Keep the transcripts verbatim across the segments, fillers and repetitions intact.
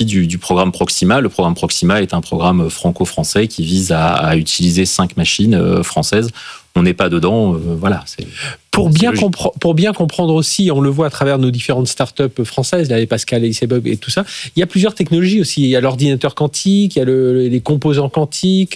partie du, du programme Proxima. Le programme Proxima est un programme franco-français qui vise à, à utiliser cinq machines euh, françaises. On n'est pas dedans, euh, voilà. C'est, pour, c'est bien compre- pour bien comprendre aussi, on le voit à travers nos différentes startups françaises, là, les Pascal, les Sebug et tout ça, il y a plusieurs technologies aussi. Il y a l'ordinateur quantique, il y a le, les composants quantiques.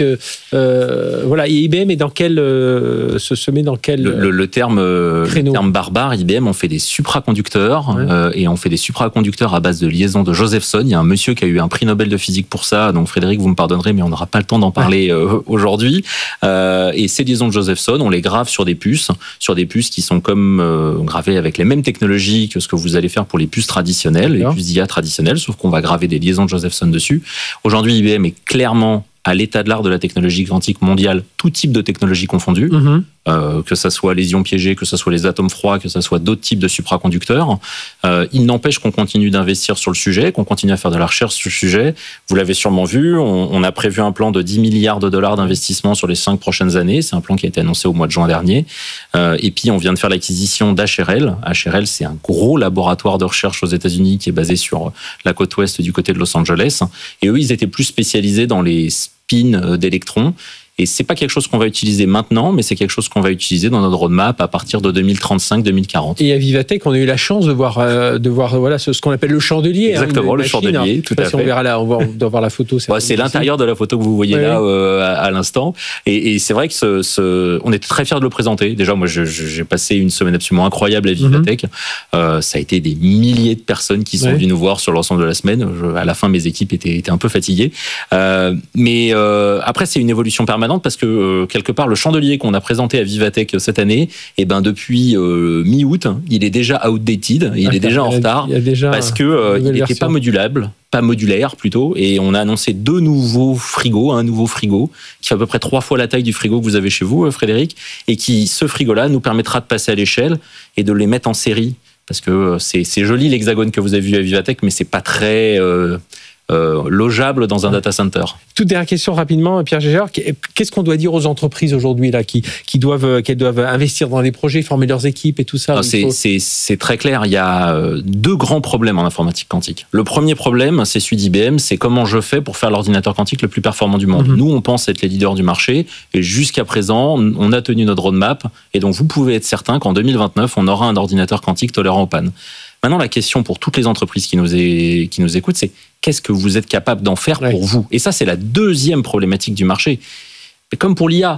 Euh, voilà. Et I B M est dans quel, euh, se, se met dans quel le, le, le, terme, le terme barbare, I B M, on fait des supraconducteurs, ouais. euh, et on fait des supraconducteurs à base de liaison de Josephson. Il y a un monsieur qui a eu un prix Nobel de physique pour ça, donc Frédéric, vous me pardonnerez, mais on n'aura pas le temps d'en parler ouais. euh, aujourd'hui. Euh, et ces liaisons de Josephson, on les grave sur des puces, sur des puces qui sont comme euh, gravées avec les mêmes technologies que ce que vous allez faire pour les puces traditionnelles, D'accord. les puces d'I A traditionnelles, sauf qu'on va graver des liaisons de Josephson dessus. Aujourd'hui, I B M est clairement à l'état de l'art de la technologie quantique mondiale, tout type de technologie confondue, mmh. euh, que ça soit les ions piégés, que ça soit les atomes froids, que ça soit d'autres types de supraconducteurs. Euh, il n'empêche qu'on continue d'investir sur le sujet, qu'on continue à faire de la recherche sur le sujet. Vous l'avez sûrement vu, on, on a prévu un plan de dix milliards de dollars d'investissement sur les cinq prochaines années. C'est un plan qui a été annoncé au mois de juin dernier. Euh, et puis, on vient de faire l'acquisition d'H R L. H R L, c'est un gros laboratoire de recherche aux États-Unis qui est basé sur la côte ouest du côté de Los Angeles. Et eux, ils étaient plus spécialisés dans les spin d'électrons. Et c'est pas quelque chose qu'on va utiliser maintenant, mais c'est quelque chose qu'on va utiliser dans notre roadmap à partir de deux mille trente-cinq deux mille quarante. Et à Vivatech, on a eu la chance de voir, euh, de voir voilà, ce, ce qu'on appelle le chandelier. Exactement, hein, le machine, chandelier, tout à si fait. On verra là, on, va, on doit voir la photo. C'est, ouais, c'est l'intérieur de la photo que vous voyez oui, là oui. Euh, à, à l'instant. Et, et c'est vrai que ce, ce, on était très fiers de le présenter. Déjà, moi, je, je, j'ai passé une semaine absolument incroyable à Vivatech. Mm-hmm. Euh, ça a été des milliers de personnes qui sont oui. venues nous voir sur l'ensemble de la semaine. Je, à la fin, mes équipes étaient, étaient un peu fatiguées. Euh, mais euh, après, c'est une évolution permanente parce que euh, quelque part, le chandelier qu'on a présenté à Vivatech cette année, et ben depuis euh, mi-août, il est déjà outdated, il ah, est déjà en retard, déjà parce que euh, il n'était pas modulable, pas modulaire plutôt, et on a annoncé deux nouveaux frigos, un nouveau frigo qui fait à peu près trois fois la taille du frigo que vous avez chez vous, Frédéric, et qui, ce frigo-là, nous permettra de passer à l'échelle et de les mettre en série, parce que c'est, c'est joli l'hexagone que vous avez vu à Vivatech, mais c'est pas très euh, Euh, logeable dans un data center. Toute dernière question rapidement, Pierre Gégère. Qu'est-ce qu'on doit dire aux entreprises aujourd'hui là, qui, qui doivent, qui doivent investir dans des projets, former leurs équipes et tout ça? Non, c'est, faut... c'est, c'est très clair. Il y a deux grands problèmes en informatique quantique. Le premier problème, c'est celui d'I B M, c'est comment je fais pour faire l'ordinateur quantique le plus performant du monde. Mm-hmm. Nous, on pense être les leaders du marché et jusqu'à présent, on a tenu notre roadmap et donc vous pouvez être certain qu'en deux mille vingt-neuf, on aura un ordinateur quantique tolérant aux pannes. Maintenant, la question pour toutes les entreprises qui nous, est, qui nous écoutent, c'est qu'est-ce que vous êtes capable d'en faire pour ouais. vous? Et ça, c'est la deuxième problématique du marché. Mais comme pour l'I A,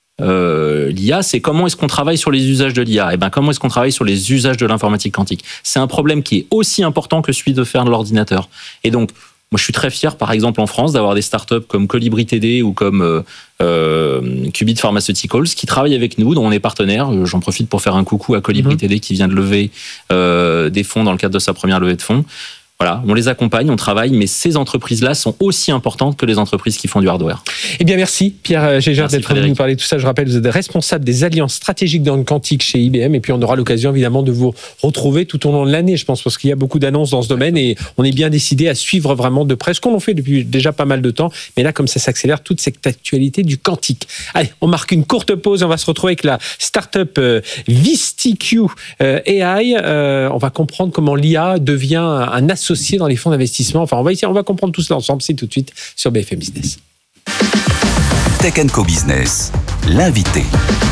euh, l'I A, c'est comment est-ce qu'on travaille sur les usages de l'I A? Et ben, comment est-ce qu'on travaille sur les usages de l'informatique quantique? C'est un problème qui est aussi important que celui de faire de l'ordinateur. Et donc, moi, je suis très fier, par exemple, en France, d'avoir des startups comme Colibri T D ou comme euh, euh, Qubit Pharmaceuticals qui travaillent avec nous, dont on est partenaire. J'en profite pour faire un coucou à Colibri mmh. T D qui vient de lever euh, des fonds dans le cadre de sa première levée de fonds. Voilà, on les accompagne, on travaille, mais ces entreprises-là sont aussi importantes que les entreprises qui font du hardware. Eh bien, merci Pierre Gégère d'être venu nous parler de tout ça. Je rappelle, vous êtes responsable des alliances stratégiques dans le quantique chez I B M, et puis on aura l'occasion évidemment de vous retrouver tout au long de l'année, je pense, parce qu'il y a beaucoup d'annonces dans ce domaine, et on est bien décidé à suivre vraiment de près ce qu'on en fait depuis déjà pas mal de temps, mais là, comme ça s'accélère, toute cette actualité du quantique. Allez, on marque une courte pause, on va se retrouver avec la start-up euh, VistiQ euh, A I. Euh, on va comprendre comment l'I A devient un associé dans les fonds d'investissement. Enfin, on va essayer, on va comprendre tout cela ensemble. C'est tout de suite sur B F M Business. Tech and Co Business, l'invité.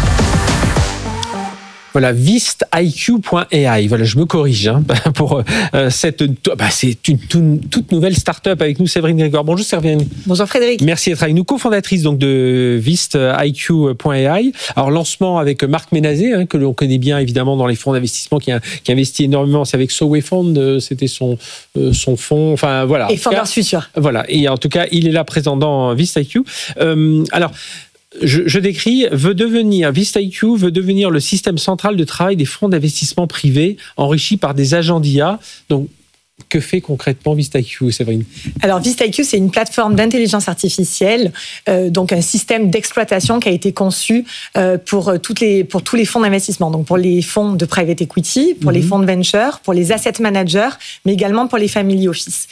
Voilà, vistiq point A I. Voilà, je me corrige hein, pour euh, cette. Bah, c'est une, une toute nouvelle start-up avec nous, Séverine Grégoire. Bonjour Séverine. Bonjour Frédéric. Merci d'être avec nous, cofondatrice donc de vistiq point A I. Alors lancement avec Marc Ménazé, hein, que l'on connaît bien évidemment dans les fonds d'investissement, qui, a, qui investit énormément. C'est avec Soway Fund, c'était son euh, son fonds. Enfin voilà. Et Founders Future. Voilà. Et en tout cas, il est là présent dans VistiQ. Euh, alors. Je, je décris, veut devenir, VistiQ veut devenir le système central de travail des fonds d'investissement privés enrichi par des agents d'I A. Donc, que fait concrètement VistiQ, Séverine? Alors, VistiQ, c'est une plateforme d'intelligence artificielle, euh, donc un système d'exploitation qui a été conçu euh, pour, toutes les, pour tous les fonds d'investissement. Donc, pour les fonds de private equity, pour mm-hmm. les fonds de venture, pour les asset managers, mais également pour les family office.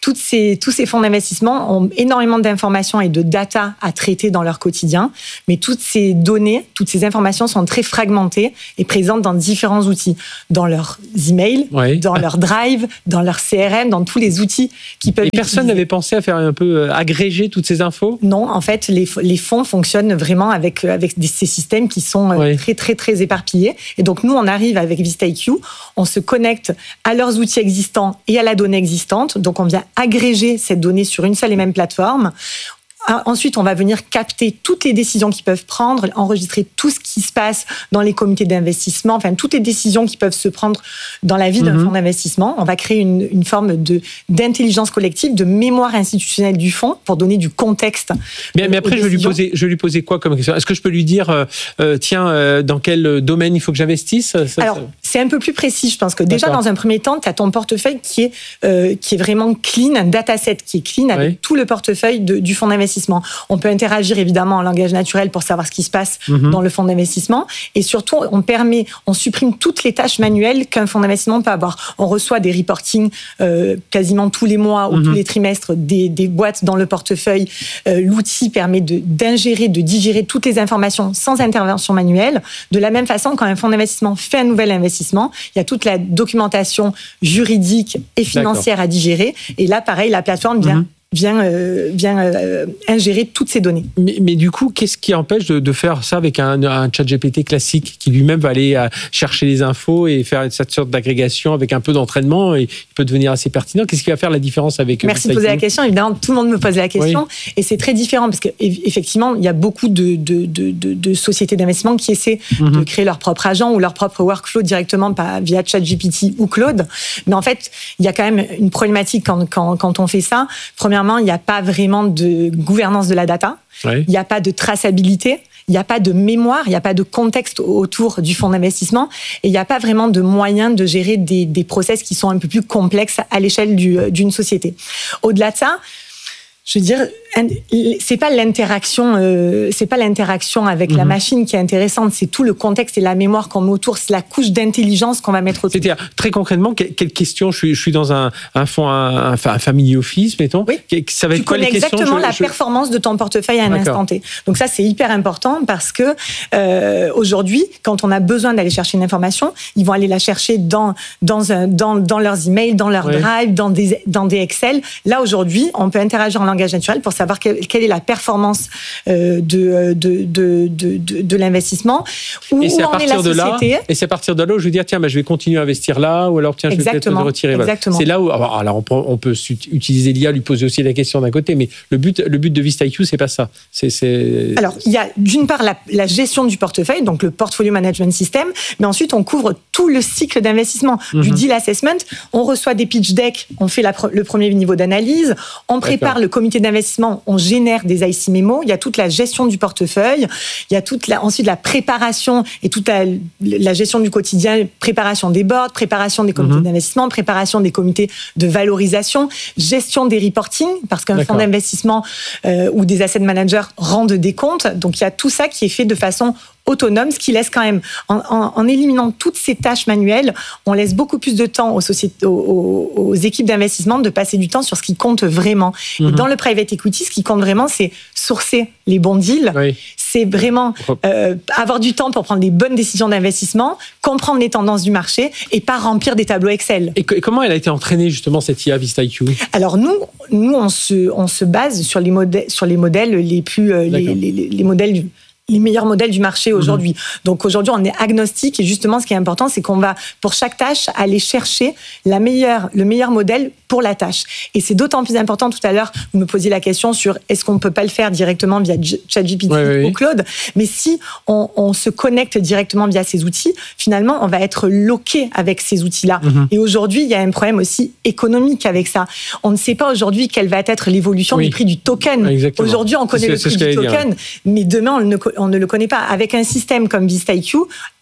toutes ces, tous ces fonds d'investissement ont énormément d'informations et de data à traiter dans leur quotidien, mais toutes ces données, toutes ces informations sont très fragmentées et présentes dans différents outils, dans leurs emails, oui. dans leur Drive, dans leur C R M, dans tous les outils qui peuvent. Et personne n'avait pensé à faire un peu agréger toutes ces infos ? Non, en fait, les, les fonds fonctionnent vraiment avec, avec des, ces systèmes qui sont oui. très, très, très éparpillés. Et donc, nous, on arrive avec VistaIQ, on se connecte à leurs outils existants et à la donnée existante. Donc, on vient agréger cette donnée sur une seule et même plateforme. Ensuite, on va venir capter toutes les décisions qu'ils peuvent prendre, enregistrer tout ce qui se passe dans les comités d'investissement, enfin toutes les décisions qui peuvent se prendre dans la vie d'un mmh. fonds d'investissement. On va créer une, une forme de, d'intelligence collective, de mémoire institutionnelle du fonds pour donner du contexte. Mais, mais après, je vais, lui poser, je vais lui poser quoi comme question ? Est-ce que je peux lui dire, euh, euh, tiens, euh, dans quel domaine il faut que j'investisse ? ça, Alors, ça... c'est un peu plus précis. Je pense que déjà, D'accord. dans un premier temps, tu as ton portefeuille qui est, euh, qui est vraiment clean, un dataset qui est clean avec oui. tout le portefeuille de, du fonds d'investissement. On peut interagir évidemment en langage naturel pour savoir ce qui se passe mmh. dans le fonds d'investissement. Et surtout, on permet, on supprime toutes les tâches manuelles qu'un fonds d'investissement peut avoir. On reçoit des reportings euh, quasiment tous les mois ou mmh. tous les trimestres des, des boîtes dans le portefeuille. Euh, l'outil permet de, d'ingérer, de digérer toutes les informations sans intervention manuelle. De la même façon, quand un fonds d'investissement fait un nouvel investissement, il y a toute la documentation juridique et financière D'accord. à digérer. Et là, pareil, la plateforme vient... Mmh. vient, euh, vient euh, ingérer toutes ces données. Mais, mais du coup, qu'est-ce qui empêche de, de faire ça avec un, un chat G P T classique qui lui-même va aller à chercher les infos et faire cette sorte d'agrégation avec un peu d'entraînement et il peut devenir assez pertinent. Qu'est-ce qui va faire la différence avec... Merci de poser la question. Évidemment, tout le monde me pose la question oui. et c'est très différent parce qu'effectivement, il y a beaucoup de, de, de, de, de sociétés d'investissement qui essaient mm-hmm. de créer leur propre agent ou leur propre workflow directement par, via ChatGPT ou Claude. Mais en fait, il y a quand même une problématique quand, quand, quand on fait ça. Premièrement, il n'y a pas vraiment de gouvernance de la data, oui. il n'y a pas de traçabilité, il n'y a pas de mémoire, il n'y a pas de contexte autour du fonds d'investissement et il n'y a pas vraiment de moyens de gérer des, des process qui sont un peu plus complexes à l'échelle du, d'une société. Au-delà de ça, je veux dire, c'est pas l'interaction, euh, c'est pas l'interaction avec mmh. la machine qui est intéressante, c'est tout le contexte et la mémoire qu'on met autour, c'est la couche d'intelligence qu'on va mettre autour. C'est-à-dire, très concrètement, quelle question je suis, je suis dans un, un fonds, un, un family office, mettons. Oui. Ça va être tu quoi connais les questions exactement je, la je... performance de ton portefeuille à un D'accord. instant T. Donc ça, c'est hyper important parce que euh, aujourd'hui, quand on a besoin d'aller chercher une information, ils vont aller la chercher dans dans un, dans, dans leurs emails, dans leur oui. Drive, dans des dans des Excel. Là aujourd'hui, on peut interagir en langage naturel pour savoir quelle, quelle est la performance euh, de, de, de, de, de, de l'investissement. Où, et c'est où à en partir est la de société. là, et c'est à partir de là où je vais dire tiens, bah, je vais continuer à investir là, ou alors tiens, je vais Exactement. peut-être me retirer. Exactement. C'est là où alors on peut, on peut utiliser l'I A, lui poser aussi la question d'un côté, mais le but, le but de VistaIQ, c'est pas ça. C'est, c'est... Alors il y a d'une part la, la gestion du portefeuille, donc le portfolio management system, mais ensuite on couvre tout le cycle d'investissement, mm-hmm. du deal assessment. On reçoit des pitch decks, on fait la, le premier niveau d'analyse, on prépare D'accord. le comité d'investissement, on génère des I C mémos, il y a toute la gestion du portefeuille, il y a toute la, ensuite la préparation et toute la, la gestion du quotidien, préparation des boards, préparation des comités mmh. d'investissement, préparation des comités de valorisation, gestion des reporting, parce qu'un D'accord. fonds d'investissement euh, ou des asset managers rendent des comptes, donc il y a tout ça qui est fait de façon autonome, ce qui laisse quand même, en, en, en éliminant toutes ces tâches manuelles, on laisse beaucoup plus de temps aux, sociétés, aux, aux équipes d'investissement de passer du temps sur ce qui compte vraiment. Mmh. Et dans le private equity, ce qui compte vraiment, c'est sourcer les bons deals, oui. c'est vraiment euh, avoir du temps pour prendre les bonnes décisions d'investissement, comprendre les tendances du marché et pas remplir des tableaux Excel. Et, que, et comment elle a été entraînée justement cette I A VistaIQ ? Alors nous, nous on se, on se base sur les modèles, sur les modèles les plus, euh, les, les, les, les modèles du les meilleurs modèles du marché aujourd'hui. Mmh. Donc aujourd'hui, on est agnostique et justement, ce qui est important, c'est qu'on va, pour chaque tâche, aller chercher la meilleure, le meilleur modèle pour la tâche. Et c'est d'autant plus important, tout à l'heure, vous me posiez la question sur est-ce qu'on ne peut pas le faire directement via ChatGPT oui, oui, ou Claude, mais si on, on se connecte directement via ces outils, finalement, on va être loqué avec ces outils-là. Mmh. Et aujourd'hui, il y a un problème aussi économique avec ça. On ne sait pas aujourd'hui quelle va être l'évolution oui. du prix du token. Exactement. Aujourd'hui, on connaît c'est, le prix du token, dire. mais demain, on ne on ne le connaît pas. Avec un système comme VistaIQ,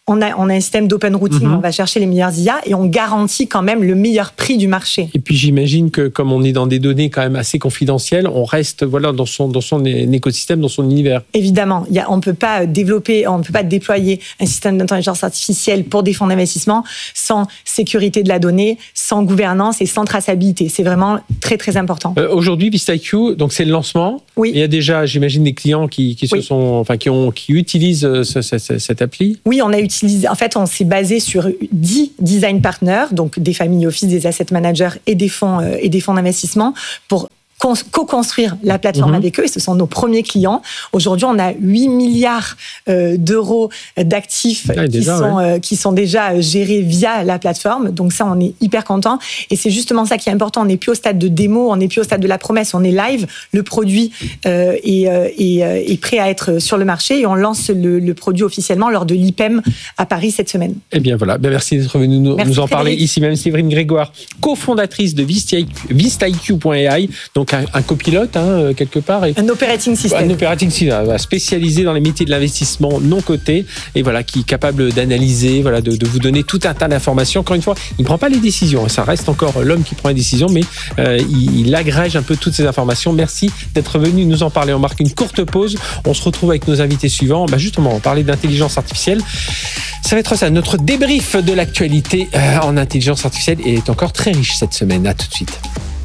on a, on a un système d'open routing, mm-hmm. on va chercher les meilleurs I A et on garantit quand même le meilleur prix du marché. Et puis j'imagine que comme on est dans des données quand même assez confidentielles, on reste voilà, dans, son, dans son écosystème, dans son univers. Évidemment, il y a, on ne peut pas développer, on ne peut pas déployer un système d'intelligence artificielle pour des fonds d'investissement sans sécurité de la donnée, sans gouvernance et sans traçabilité. C'est vraiment très très important. Euh, aujourd'hui, VistaIQ, donc c'est le lancement. Oui. Il y a déjà, j'imagine, des clients qui, qui, se oui. sont, enfin, qui, ont, qui utilisent ce, ce, ce, cette appli. Oui, on a utilisé, en fait, on s'est basé sur dix design partners, donc des family office, des asset managers et des fonds, euh, et des fonds d'investissement pour co-construire la plateforme mmh. avec eux, et ce sont nos premiers clients. Aujourd'hui, on a huit milliards euh, d'euros d'actifs ah, qui, déjà, sont, ouais. euh, qui sont déjà gérés via la plateforme. Donc ça, on est hyper content. Et c'est justement ça qui est important. On n'est plus au stade de démo, on n'est plus au stade de la promesse, on est live. Le produit euh, est, euh, est, euh, est prêt à être sur le marché et on lance le, le produit officiellement lors de l'I P E M à Paris cette semaine. Eh bien voilà, ben, merci d'être venu nous, merci nous en Frédéric. Parler ici même. Séverine Grégoire, cofondatrice de VistaIQ point A I, donc Un, un copilote, hein, quelque part. Et, un operating system. Un operating system, spécialisé dans les métiers de l'investissement non coté, et voilà, qui est capable d'analyser, voilà, de, de vous donner tout un tas d'informations. Encore une fois, il ne prend pas les décisions, ça reste encore l'homme qui prend les décisions, mais euh, il, il agrège un peu toutes ces informations. Merci d'être venu nous en parler. On marque une courte pause, on se retrouve avec nos invités suivants. Bah justement, on parlait d'intelligence artificielle. Ça va être ça, notre débrief de l'actualité euh, en intelligence artificielle est encore très riche cette semaine. À tout de suite.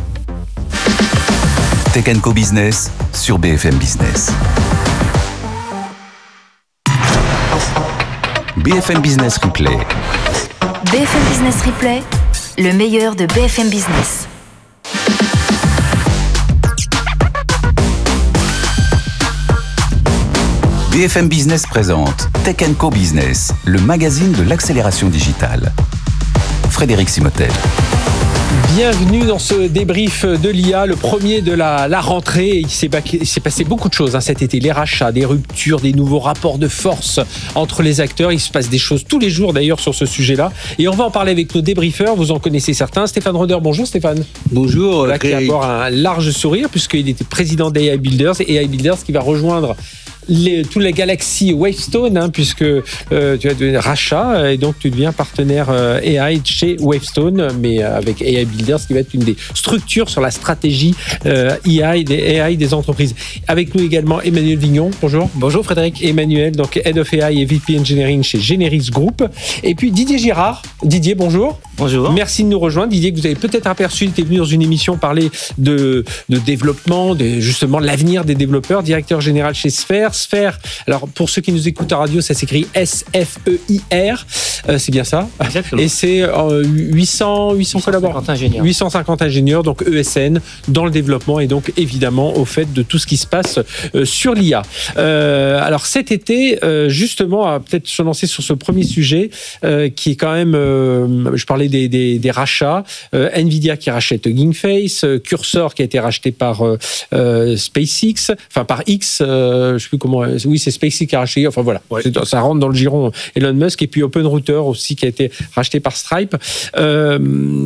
Tech and Co Business sur B F M Business. B F M Business Replay. B F M Business Replay, le meilleur de B F M Business. B F M Business présente Tech and Co Business, le magazine de l'accélération digitale. Frédéric Simotel. Bienvenue dans ce débrief de l'I A, le premier de la, la rentrée. Il s'est, il s'est passé beaucoup de choses hein, cet été. Les rachats, des ruptures, des nouveaux rapports de force entre les acteurs. Il se passe des choses tous les jours d'ailleurs sur ce sujet-là. Et on va en parler avec nos débriefeurs. Vous en connaissez certains. Stéphane Roder, bonjour Stéphane. Bonjour. Là, qui a encore un large sourire puisqu'il était président d'A I Builders. Et A I Builders qui va rejoindre Les, toute la galaxie Wavestone, hein, puisque euh, tu as des rachats et donc tu deviens partenaire euh, A I chez Wavestone, mais avec A I Builders qui va être une des structures sur la stratégie euh, A I des, A I des entreprises. Avec nous également Emmanuel Vignon. Bonjour. Bonjour Frédéric. Emmanuel, donc Head of A I et V P Engineering chez Generis Group. Et puis Didier Girard. Didier, bonjour. Bonjour. Merci de nous rejoindre. Didier, que vous avez peut-être aperçu, il était venu dans une émission parler de, de développement, de, justement de l'avenir des développeurs, directeur général chez Sphère. Sphère, alors pour ceux qui nous écoutent en radio, ça s'écrit S F E I R, euh, c'est bien ça. Exactement. Et c'est euh, huit cents, huit cents collaborateurs, ingénieurs. huit cent cinquante ingénieurs, donc E S N, dans le développement et donc évidemment au fait de tout ce qui se passe euh, sur l'I A. Euh, alors cet été, euh, justement, à peut-être se lancer sur ce premier sujet euh, qui est quand même, euh, je parlais des, des, des rachats, euh, Nvidia qui rachète GameFace, euh, Cursor qui a été racheté par euh, euh, SpaceX, enfin par X, euh, je sais plus comment. Oui, c'est SpaceX qui a racheté. Enfin voilà, ouais. Ça rentre dans le giron Elon Musk. Et puis OpenRouter aussi qui a été racheté par Stripe. Euh,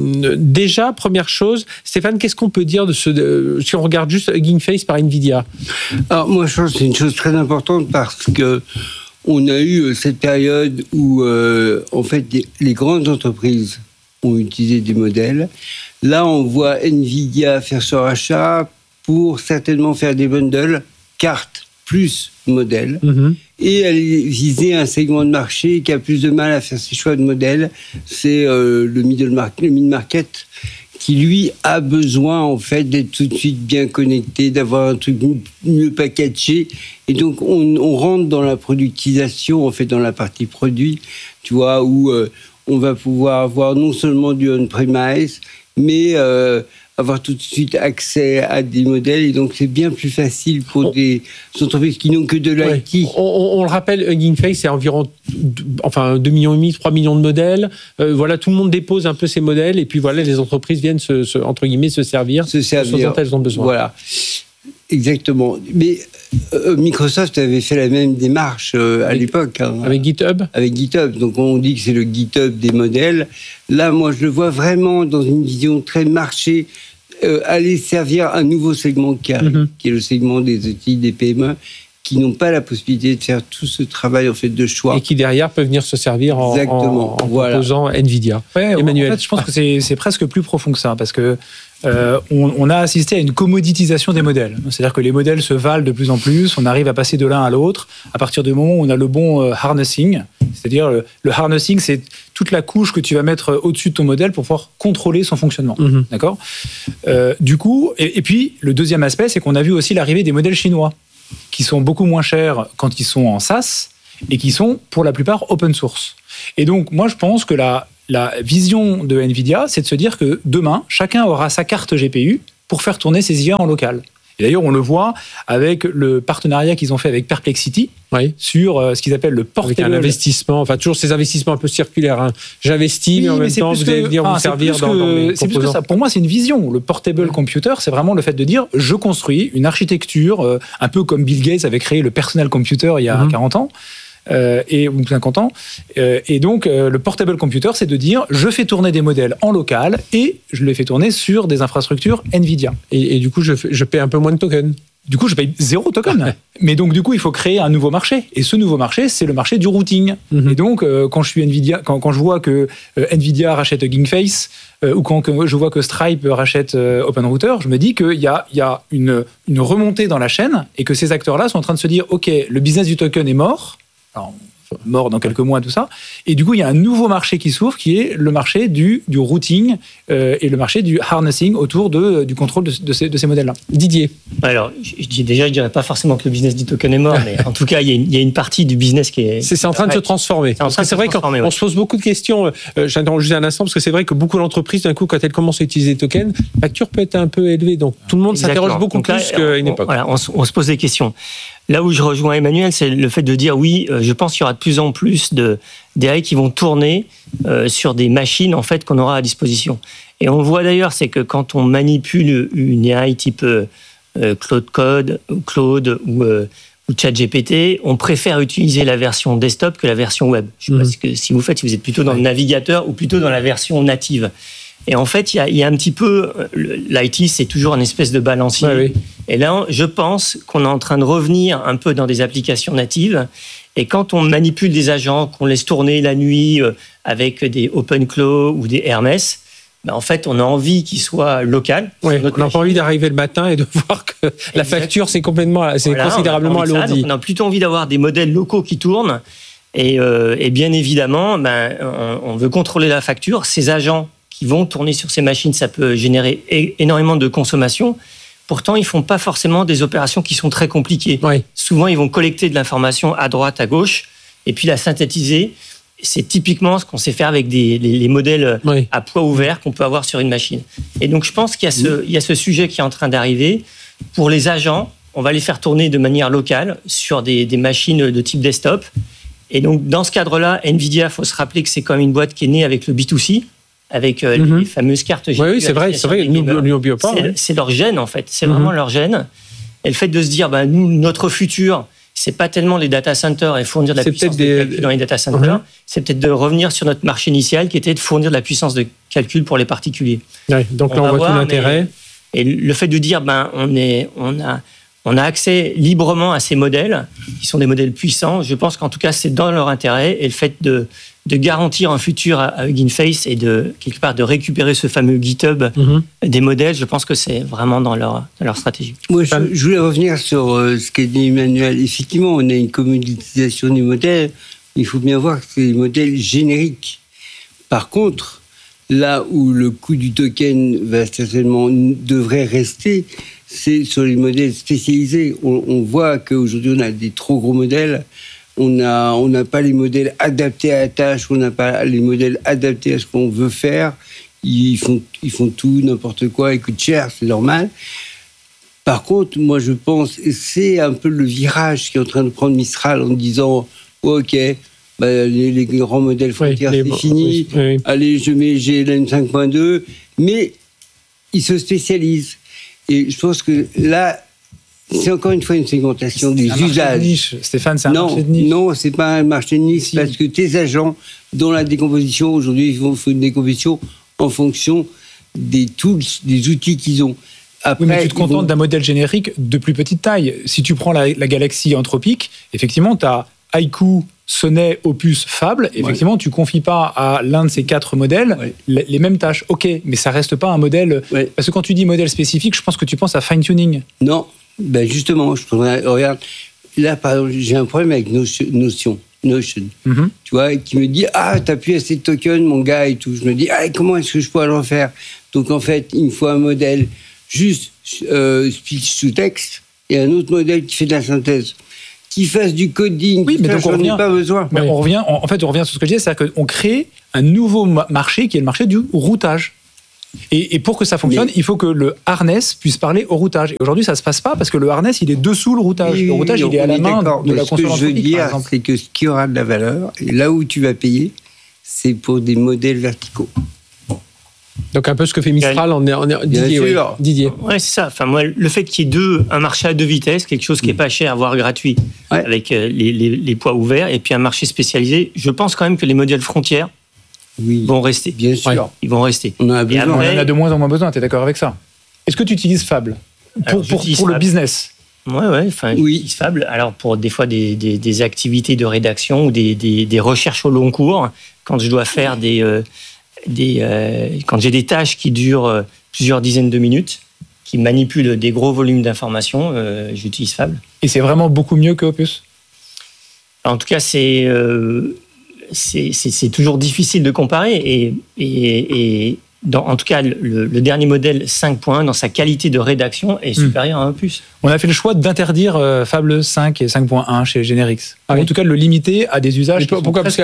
déjà, première chose, Stéphane, qu'est-ce qu'on peut dire de ce de, si on regarde juste GameFace par Nvidia? Alors moi, je pense que c'est une chose très importante parce que on a eu cette période où euh, en fait les grandes entreprises ont utilisé des modèles. Là, on voit Nvidia faire ce rachat pour certainement faire des bundles cartes plus modèles, mmh. et aller viser un segment de marché qui a plus de mal à faire ses choix de modèles, c'est euh, le middle market, le mid-market, qui lui a besoin en fait d'être tout de suite bien connecté, d'avoir un truc mieux packagé, et donc on, on rentre dans la productisation, en fait dans la partie produit, tu vois, où euh, on va pouvoir avoir non seulement du on-premise, mais euh, avoir tout de suite accès à des modèles, et donc c'est bien plus facile pour on, des entreprises qui n'ont que de l'I T. Ouais. On, on, on le rappelle, GameFace, c'est environ enfin, deux virgule cinq millions, trois millions de modèles. Euh, voilà, tout le monde dépose un peu ces modèles, et puis voilà, les entreprises viennent se, se, entre guillemets, se servir, se servir ce dont elles ont besoin. Voilà, exactement. Mais euh, Microsoft avait fait la même démarche euh, à avec, l'époque. Hein, avec GitHub Avec GitHub. Donc on dit que c'est le GitHub des modèles. Là, moi, je le vois vraiment dans une vision très marché, Euh, aller servir un nouveau segment qui arrive, mmh. qui est le segment des outils, des P M E, qui n'ont pas la possibilité de faire tout ce travail en fait de choix. Et qui derrière peuvent venir se servir en, en, en voilà. proposant Nvidia. Ouais, Emmanuel. En fait, je pense que c'est, c'est presque plus profond que ça, parce que euh, on, on a assisté à une commoditisation des modèles. C'est-à-dire que les modèles se valent de plus en plus, on arrive à passer de l'un à l'autre à partir du moment où on a le bon euh, harnessing. C'est-à-dire le, le harnessing, c'est toute la couche que tu vas mettre au-dessus de ton modèle pour pouvoir contrôler son fonctionnement. Mm-hmm. D'accord ? euh, Du coup, et, et puis le deuxième aspect, c'est qu'on a vu aussi l'arrivée des modèles chinois, qui sont beaucoup moins chers quand ils sont en SaaS et qui sont pour la plupart open source. Et donc, moi, je pense que la, la vision de Nvidia, c'est de se dire que demain, chacun aura sa carte G P U pour faire tourner ses I A en local. Et d'ailleurs, on le voit avec le partenariat qu'ils ont fait avec Perplexity, oui, sur euh, ce qu'ils appellent le portable. Avec un investissement, enfin toujours ces investissements un peu circulaires. Hein. J'investis, oui, mais en même temps, vous allez venir que, vous ah, servir dans, que, dans mes c'est plus que ça. Pour moi, c'est une vision. Le portable oui. computer, c'est vraiment le fait de dire, je construis une architecture, euh, un peu comme Bill Gates avait créé le personal computer il y a mm-hmm. quarante ans. Euh, et, ou cinquante ans. Euh, et donc, euh, le portable computer, c'est de dire, je fais tourner des modèles en local et je les fais tourner sur des infrastructures Nvidia. Et, et du coup, je, je paie un peu moins de tokens. Du coup, je paye zéro token. Mais donc, du coup, il faut créer un nouveau marché. Et ce nouveau marché, c'est le marché du routing. Mm-hmm. Et donc, euh, quand je suis Nvidia, quand, quand je vois que euh, Nvidia rachète GameFace, euh, ou quand que je vois que Stripe rachète euh, OpenRouter, je me dis qu'il y a, il y a une, une remontée dans la chaîne et que ces acteurs-là sont en train de se dire, OK, le business du token est mort. Alors, mort dans quelques mois, tout ça. Et du coup, il y a un nouveau marché qui s'ouvre, qui est le marché du, du routing euh, et le marché du harnessing autour de, du contrôle de, de, ces, de ces modèles-là. Didier. Alors, je dis déjà, je ne dirais pas fortement que le business du token est mort, mais en tout cas, il y a une, il y a une partie du business qui est... C'est, c'est en train de ouais. se transformer. C'est, en train de c'est se vrai qu'on ouais. se pose beaucoup de questions. Euh, j'interromps juste un instant, parce que c'est vrai que beaucoup d'entreprises, d'un coup, quand elles commencent à utiliser les tokens, la facture peut être un peu élevée. Donc, tout le monde Exactement. s'interroge beaucoup donc là, plus qu'à une époque. Voilà, on, on se pose des questions. Là où je rejoins Emmanuel, c'est le fait de dire oui, euh, je pense qu'il y aura de plus en plus de, d'A I qui vont tourner euh, sur des machines en fait, qu'on aura à disposition. Et on le voit d'ailleurs, c'est que quand on manipule une A I type euh, Claude Code, ou Claude ou, euh, ou ChatGPT, on préfère utiliser la version desktop que la version web. Je ne sais mmh. pas si vous faites, si vous êtes plutôt dans le navigateur ou plutôt dans la version native. Et en fait, il y a, il y a un petit peu... L'I T, c'est toujours une espèce de balancier. Ouais, oui. Et là, je pense qu'on est en train de revenir un peu dans des applications natives. Et quand on manipule des agents, qu'on laisse tourner la nuit avec des OpenClaw ou des Hermès, ben en fait, on a envie qu'ils soient locaux. Oui, on n'a pas envie d'arriver le matin et de voir que la Exactement. facture, c'est, complètement, c'est voilà, considérablement alourdi. On a plutôt envie d'avoir des modèles locaux qui tournent. Et, euh, et bien évidemment, ben, on, on veut contrôler la facture. Ces agents qui vont tourner sur ces machines, ça peut générer énormément de consommation. Pourtant, ils ne font pas forcément des opérations qui sont très compliquées. Oui. Souvent, ils vont collecter de l'information à droite, à gauche, et puis la synthétiser. C'est typiquement ce qu'on sait faire avec des, les, les modèles oui. à poids ouvert qu'on peut avoir sur une machine. Et donc, je pense qu'il y a ce, il y a ce sujet qui est en train d'arriver. Pour les agents, on va les faire tourner de manière locale sur des, des machines de type desktop. Et donc, dans ce cadre-là, Nvidia, il faut se rappeler que c'est quand même une boîte qui est née avec le B deux C, avec euh, mm-hmm. les fameuses cartes G P U. Oui, oui c'est vrai, c'est vrai. Nous, nous, nous, pas, c'est, ouais. c'est leur gène, en fait. C'est mm-hmm. vraiment leur gène. Et le fait de se dire, ben, nous, notre futur, c'est pas tellement les data centers et fournir de la c'est puissance de des... calcul dans les data centers, mm-hmm. c'est peut-être de revenir sur notre marché initial qui était de fournir de la puissance de calcul pour les particuliers. Ouais, donc on là, on voit voir, tout l'intérêt. Mais, et le fait de dire, ben, on, est, on, a, on a accès librement à ces modèles, qui sont des modèles puissants, je pense qu'en tout cas, c'est dans leur intérêt. Et le fait de... de garantir un futur à Hugging Face et de, quelque part, de récupérer ce fameux GitHub mm-hmm. des modèles, je pense que c'est vraiment dans leur, dans leur stratégie. Moi, je, je voulais revenir sur euh, ce qu'a dit Emmanuel. Effectivement, on a une commoditisation du modèle. Il faut bien voir que c'est des modèles génériques. Par contre, là où le coût du token va certainement, devrait rester, c'est sur les modèles spécialisés. On, on voit qu'aujourd'hui, on a des trop gros modèles. On n'a on n'a pas les modèles adaptés à la tâche, on n'a pas les modèles adaptés à ce qu'on veut faire. Ils font, ils font tout, n'importe quoi, ils coûtent cher, c'est normal. Par contre, moi je pense, et c'est un peu le virage qui est en train de prendre Mistral en disant oh, ok, bah, les, les grands modèles frontières, oui, c'est bon, fini, oui, oui. Allez, je mets G L M cinq point deux, mais ils se spécialisent. Et je pense que là, c'est encore une fois une segmentation des c'est usages. De niche. Stéphane, c'est un non, marché de niche. Non, c'est pas un marché de niche, si. Parce que tes agents, dans la décomposition, aujourd'hui, ils font une décomposition en fonction des tools, des outils qu'ils ont. Après, oui, mais tu te contentes vont... d'un modèle générique de plus petite taille. Si tu prends la, la galaxie anthropique, effectivement, tu as Haiku, Sonnet, Opus, Fable. Effectivement, ouais. tu ne confies pas à l'un de ces quatre modèles ouais. les, les mêmes tâches. OK, mais ça ne reste pas un modèle... Ouais. Parce que quand tu dis modèle spécifique, je pense que tu penses à fine-tuning. Non, ben justement, je prendrais, regarde, là, par exemple, j'ai un problème avec Notion, Notion, Notion mm-hmm. tu vois, qui me dit « Ah, t'as plus assez de tokens, mon gars, et tout. » Je me dis « Ah, comment est-ce que je pourrais le refaire ?» Donc, en fait, il me faut un modèle juste euh, speech to text et un autre modèle qui fait de la synthèse. Qui fasse du coding, oui, mais ça, donc on revient, pas besoin. Mais oui. on revient, en fait, on revient sur ce que je disais, c'est-à-dire qu'on crée un nouveau marché qui est le marché du routage. Et, et pour que ça fonctionne, mais... il faut que le harness puisse parler au routage. Et aujourd'hui, ça ne se passe pas parce que le harness, il est dessous le routage. Oui, le routage, il est à la main de la console. Ce que je veux dire, c'est que ce qui aura de la valeur, et là où tu vas payer, c'est pour des modèles verticaux. Donc un peu ce que fait Mistral en, en, en Didier. Oui. Didier. Ouais, c'est ça. Enfin moi, le fait qu'il y ait deux, un marché à deux vitesses, quelque chose qui n'est pas cher, voire gratuit, ouais. avec euh, les, les, les poids ouverts, et puis un marché spécialisé. Je pense quand même que les modèles frontières oui. vont rester. Bien sûr, ouais. ils vont rester. On, a besoin. Après, on en a de moins en moins besoin. T'es d'accord avec ça? Est-ce que tu utilises Fable pour, Alors, pour, pour Fable. Le business? Ouais, ouais. Enfin, oui. j'utilise Fable. Alors pour des fois des, des, des activités de rédaction ou des, des, des recherches au long cours, quand je dois faire des euh, Des, euh, quand j'ai des tâches qui durent euh, plusieurs dizaines de minutes, qui manipulent des gros volumes d'informations, euh, j'utilise Fable. Et c'est vraiment beaucoup mieux que Opus? En tout cas, c'est, euh, c'est, c'est, c'est toujours difficile de comparer. Et, et, et dans, en tout cas, le, le dernier modèle cinq point un, dans sa qualité de rédaction, est supérieur mmh. à Opus. On a fait le choix d'interdire euh, Fable cinq et cinq point un chez Generix. Ah, oui. En tout cas, de le limiter à des usages. Pourquoi? Parce que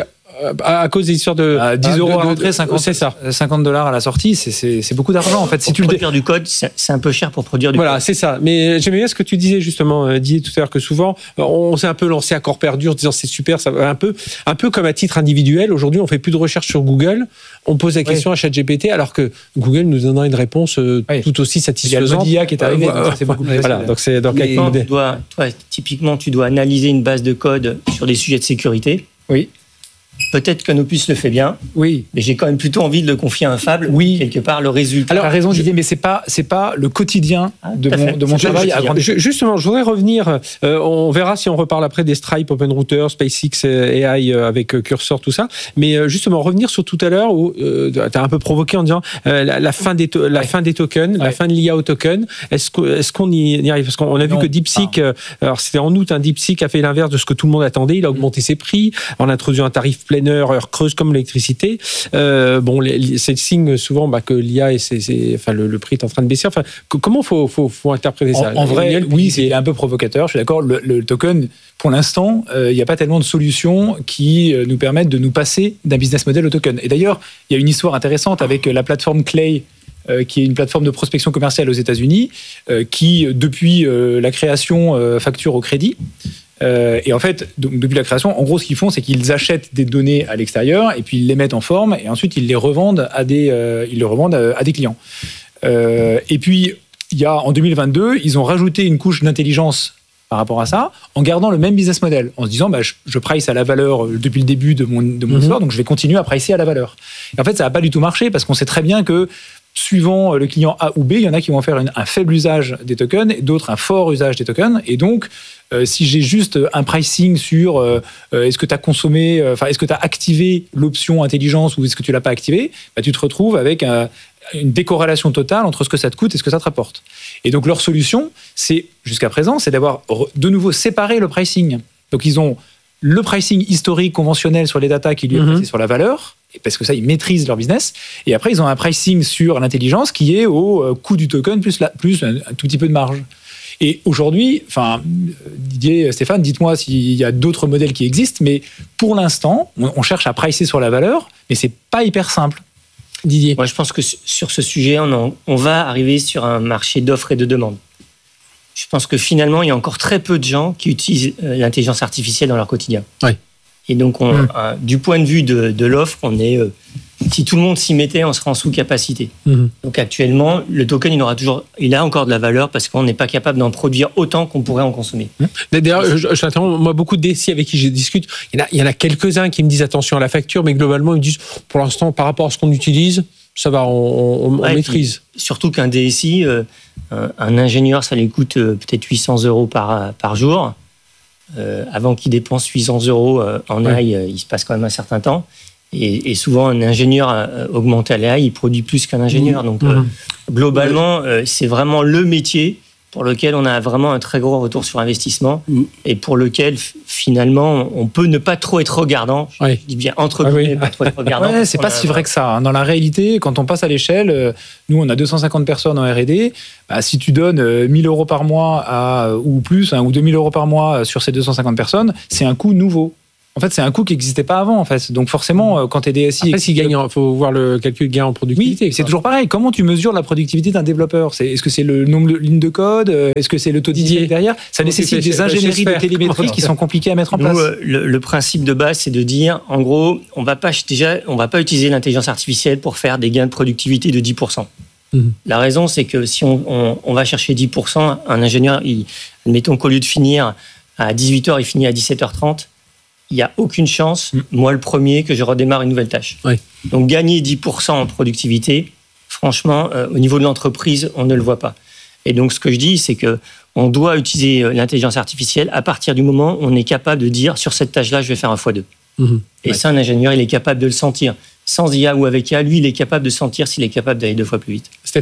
à cause des histoires de à dix euros à l'entrée, cinquante, c'est ça. cinquante dollars à la sortie, c'est, c'est, c'est beaucoup d'argent en fait. Si pour tu produire le... du code, c'est, c'est un peu cher pour produire du voilà, code. Voilà, c'est ça. Mais j'aimais bien ce que tu disais justement, Didier, tout à l'heure, que souvent on s'est un peu lancé à corps perdu en disant c'est super, ça va un peu, un peu comme à titre individuel. Aujourd'hui, on fait plus de recherche sur Google, on pose la question oui. à ChatGPT, alors que Google nous donnera une réponse oui. tout aussi satisfaisante. Il y a le mode I A qui est arrivé, euh, donc c'est beaucoup plus voilà, donc c'est donc avec tu dois, toi, typiquement, tu dois analyser une base de code sur des sujets de sécurité. Oui. Peut-être qu'un Opus le fait bien, oui, mais j'ai quand même plutôt envie de le confier à un Fable. Oui, quelque part le résultat. Alors, tu as raison, Didier, mais c'est pas c'est pas le quotidien ah, de mon de mon travail. Je, justement, je voudrais revenir. Euh, on verra si on reparle après des Stripe, OpenRouter, SpaceX A I avec Cursor, tout ça. Mais euh, justement, revenir sur tout à l'heure où euh, tu as un peu provoqué en disant euh, la, la fin des to- la ouais. fin des tokens, ouais. la fin de l'I A au token. Est-ce que est-ce qu'on y, y arrive? Parce qu'on a vu non, que DeepSeek, euh, alors c'était en août, un hein, DeepSeek a fait l'inverse de ce que tout le monde attendait. Il a augmenté ses prix en introduisant un tarif plein heure, heure creuse comme l'électricité. Euh, bon, les, c'est le signe souvent bah, que l'I A et c'est, c'est, enfin, le, le prix est en train de baisser. Enfin, que, comment faut, faut, faut interpréter ça? En, en vrai, Daniel, oui, c'est un peu provocateur. Je suis d'accord. Le, le token, pour l'instant, il euh, n'y a pas tellement de solutions qui euh, nous permettent de nous passer d'un business model au token. Et d'ailleurs, il y a une histoire intéressante avec la plateforme Clay, euh, qui est une plateforme de prospection commerciale aux États-Unis, euh, qui depuis euh, la création euh, facture au crédit. Euh, et en fait, donc, depuis la création, en gros, ce qu'ils font, c'est qu'ils achètent des données à l'extérieur et puis ils les mettent en forme et ensuite ils les revendent à des, euh, ils les revendent à, à des clients. Euh, et puis, il y a en deux mille vingt-deux, ils ont rajouté une couche d'intelligence par rapport à ça, en gardant le même business model, en se disant, bah, je, je price à la valeur depuis le début de mon, de mon mm-hmm. histoire, donc je vais continuer à pricer à la valeur. Et en fait, ça n'a pas du tout marché parce qu'on sait très bien que suivant le client A ou B, il y en a qui vont faire une, un faible usage des tokens et d'autres un fort usage des tokens. Et donc, euh, si j'ai juste un pricing sur euh, est-ce que tu as consommé, enfin, euh, est-ce que tu as activé l'option intelligence ou est-ce que tu l'as pas activé, bah, tu te retrouves avec un, une décorrélation totale entre ce que ça te coûte et ce que ça te rapporte. Et donc, leur solution, c'est, jusqu'à présent, c'est d'avoir de nouveau séparé le pricing. Donc, ils ont le pricing historique conventionnel sur les datas qui lui est mm-hmm. placé sur la valeur, parce que ça, ils maîtrisent leur business. Et après, ils ont un pricing sur l'intelligence qui est au coût du token plus, la, plus un, un tout petit peu de marge. Et aujourd'hui, enfin, Didier, Stéphane, dites-moi s'il y a d'autres modèles qui existent, mais pour l'instant, on, on cherche à pricer sur la valeur, mais c'est pas hyper simple. Didier. Moi, je pense que sur ce sujet, on, en, on va arriver sur un marché d'offres et de demandes. Je pense que finalement, il y a encore très peu de gens qui utilisent l'intelligence artificielle dans leur quotidien. Oui. Et donc, on, mmh. euh, du point de vue de, de l'offre, on est, euh, si tout le monde s'y mettait, on serait en sous-capacité. Mmh. Donc actuellement, le token, il aura toujours, il a encore de la valeur parce qu'on n'est pas capable d'en produire autant qu'on pourrait en consommer. Mmh. D'ailleurs, je, je t'interromps, moi, beaucoup de D S I avec qui je discute, il y en a, il y en a quelques-uns qui me disent attention à la facture, mais globalement, ils me disent, pour l'instant, par rapport à ce qu'on utilise, ça va, on, on, on ouais, maîtrise. Surtout qu'un D S I, euh, un, un ingénieur, ça lui coûte euh, peut-être huit cents euros par, par jour. Euh, avant qu'il dépense huit cents euros euh, en A I, ouais. euh, il se passe quand même un certain temps. Et, et souvent, un ingénieur euh, augmenté à l'A I, il produit plus qu'un ingénieur. Mmh. Donc, mmh. Euh, globalement, euh, c'est vraiment le métier pour lequel on a vraiment un très gros retour sur investissement mmh. et pour lequel, finalement, on peut ne pas trop être regardant. Oui. Je dis bien entre guillemets, ah oui. pas trop être regardant. Ouais, c'est pas si vrai que ça. Dans la réalité, quand on passe à l'échelle, euh, nous, on a deux cent cinquante personnes en R et D. Bah, si tu donnes euh, mille euros par mois à, ou plus, hein, ou deux mille euros par mois sur ces deux cent cinquante personnes, c'est un coût nouveau. En fait, c'est un coût qui n'existait pas avant, en fait. Donc, forcément, quand tu es D S I... Après, s'il gagne, il faut voir le calcul de gain en productivité. Oui, c'est toujours pareil. Comment tu mesures la productivité d'un développeur ? c'est, Est-ce que c'est le nombre de lignes de code ? Est-ce que c'est le taux d'idée derrière ? Ça Comment nécessite des ingénieries de télémétrie qui sont compliquées à mettre en place. Nous, le, le principe de base, c'est de dire, en gros, on va pas, déjà, on va pas utiliser l'intelligence artificielle pour faire des gains de productivité de dix pour cent. Mmh. La raison, c'est que si on, on, on va chercher dix pour cent, un ingénieur, il, admettons qu'au lieu de finir à dix-huit heures, il finit à dix-sept heures trente, il n'y a aucune chance, moi le premier, que je redémarre une nouvelle tâche. Oui. Donc gagner dix pour cent en productivité, franchement, euh, au niveau de l'entreprise, on ne le voit pas. Et donc ce que je dis, c'est qu'on doit utiliser l'intelligence artificielle à partir du moment où on est capable de dire, sur cette tâche-là, je vais faire un fois deux. Mmh. Et ouais. ça, un ingénieur, il est capable de le sentir. Sans I A ou avec I A, lui, il est capable de sentir s'il est capable d'aller deux fois plus vite. Stéphane ?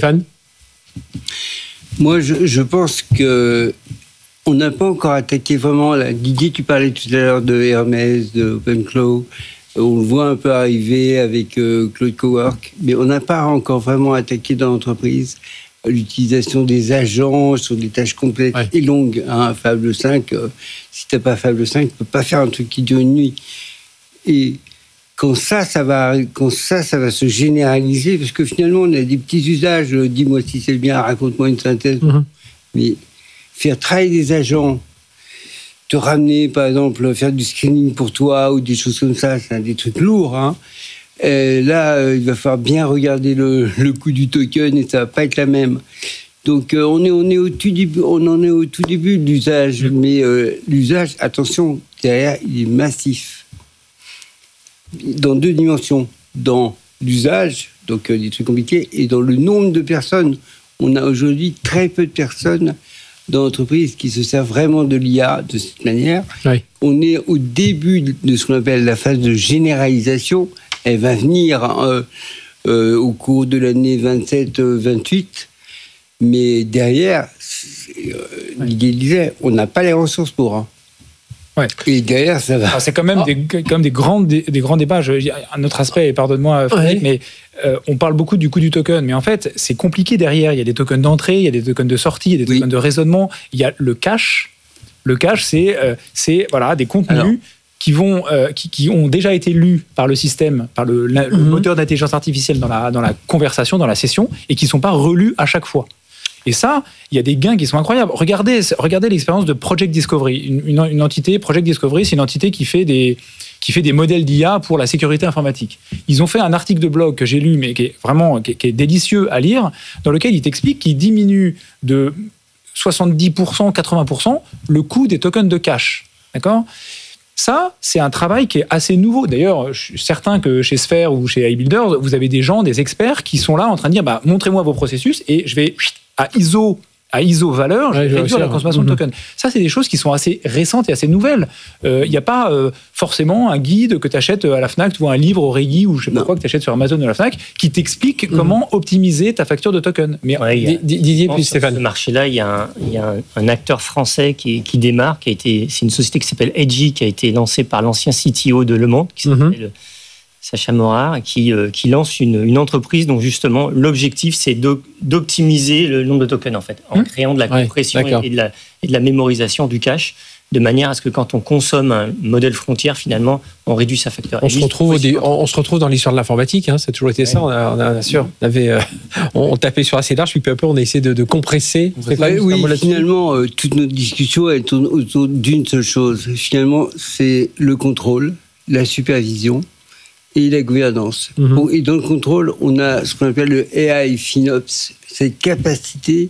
Moi, je, je pense que on n'a pas encore attaqué vraiment. Là. Didier, tu parlais tout à l'heure de Hermès, de OpenClaw. On le voit un peu arriver avec euh, Claude Cowork, mais on n'a pas encore vraiment attaqué dans l'entreprise l'utilisation des agents sur des tâches complètes ouais. et longues. Hein. Fable cinq, euh, si tu n'as pas Fable cinq, tu ne peux pas faire un truc qui dure une nuit. Et quand ça, ça va, quand ça, ça va se généraliser, parce que finalement, on a des petits usages. Dis-moi si c'est bien, raconte-moi une synthèse. Mm-hmm. Mais faire travailler des agents, te ramener, par exemple, faire du screening pour toi ou des choses comme ça, c'est des trucs lourds. Hein. Et là, euh, il va falloir bien regarder le, le coût du token et ça va pas être la même. Donc, euh, on est, on est au tout début, on en est au tout début de l'usage, mais euh, l'usage, attention, derrière, il est massif. Dans deux dimensions, dans l'usage, donc euh, des trucs compliqués, et dans le nombre de personnes. On a aujourd'hui très peu de personnes dans l'entreprise qui se servent vraiment de l'I A de cette manière. Oui. On est au début de ce qu'on appelle la phase de généralisation. Elle va venir euh, euh, au cours de l'année vingt-sept vingt-huit. Mais derrière, euh, Didier disait, on n'a pas les ressources pour. Hein. Ouais. Et derrière, ça va. Alors c'est quand même, oh. des, quand même des, grands, des, des grands débats. Je, un autre aspect, et pardonne-moi Frédéric, ouais. mais euh, on parle beaucoup du coût du token. Mais en fait, c'est compliqué derrière. Il y a des tokens d'entrée, il y a des tokens de sortie, il y a des oui. tokens de raisonnement. Il y a le cache. Le cache, c'est, euh, c'est voilà, des contenus Alors. qui, vont, euh, qui, qui ont déjà été lus par le système, par le, la, mm-hmm. le moteur d'intelligence artificielle dans la, dans la conversation, dans la session, et qui ne sont pas relus à chaque fois. Et ça, il y a des gains qui sont incroyables. Regardez, regardez l'expérience de Project Discovery. Une, une, une entité, Project Discovery, c'est une entité qui fait, des, qui fait des modèles d'I A pour la sécurité informatique. Ils ont fait un article de blog que j'ai lu, mais qui est vraiment qui est, qui est délicieux à lire, dans lequel ils t'expliquent qu'ils diminuent de soixante-dix pour cent, quatre-vingts pour cent le coût des tokens de cache. D'accord ? Ça, c'est un travail qui est assez nouveau. D'ailleurs, je suis certain que chez Sphere ou chez iBuilder, vous avez des gens, des experts qui sont là en train de dire bah, « montrez-moi vos processus et je vais à I S O, à I S O valeur, je vais ouais, réduire la consommation mmh. de tokens. » Ça, c'est des choses qui sont assez récentes et assez nouvelles. Il euh, n'y a pas euh, forcément un guide que tu achètes à la Fnac ou un livre au Régi ou je ne sais pas quoi que tu achètes sur Amazon ou la Fnac qui t'explique mmh. comment optimiser ta facture de token. Mais ouais, D- D- Didier puis Stéphane. Sur ce marché-là, il y a un, il y a un, un acteur français qui, qui démarre, qui a été, c'est une société qui s'appelle Edgy, qui a été lancée par l'ancien C T O de Le Monde, qui s'appelle mmh. Sacha Morard, qui, euh, qui lance une, une entreprise dont justement l'objectif c'est de, d'optimiser le nombre de tokens en fait, en mmh. créant de la compression ouais, et, de la, et de la mémorisation du cache, de manière à ce que quand on consomme un modèle frontière, finalement, on réduit sa facture. On, se retrouve, des, on, on se retrouve dans l'histoire de l'informatique, hein, ça a toujours été ouais. ça. On a, on a, bien sûr, on, avait, euh, on, on tapait sur assez large, puis peu à peu, on a essayé de, de compresser. Ouais, oui, finalement, euh, toute notre discussion, elle tourne autour d'une seule chose. Finalement, c'est le contrôle, la supervision et la gouvernance. Mm-hmm. Et dans le contrôle, on a ce qu'on appelle le A I FinOps, cette capacité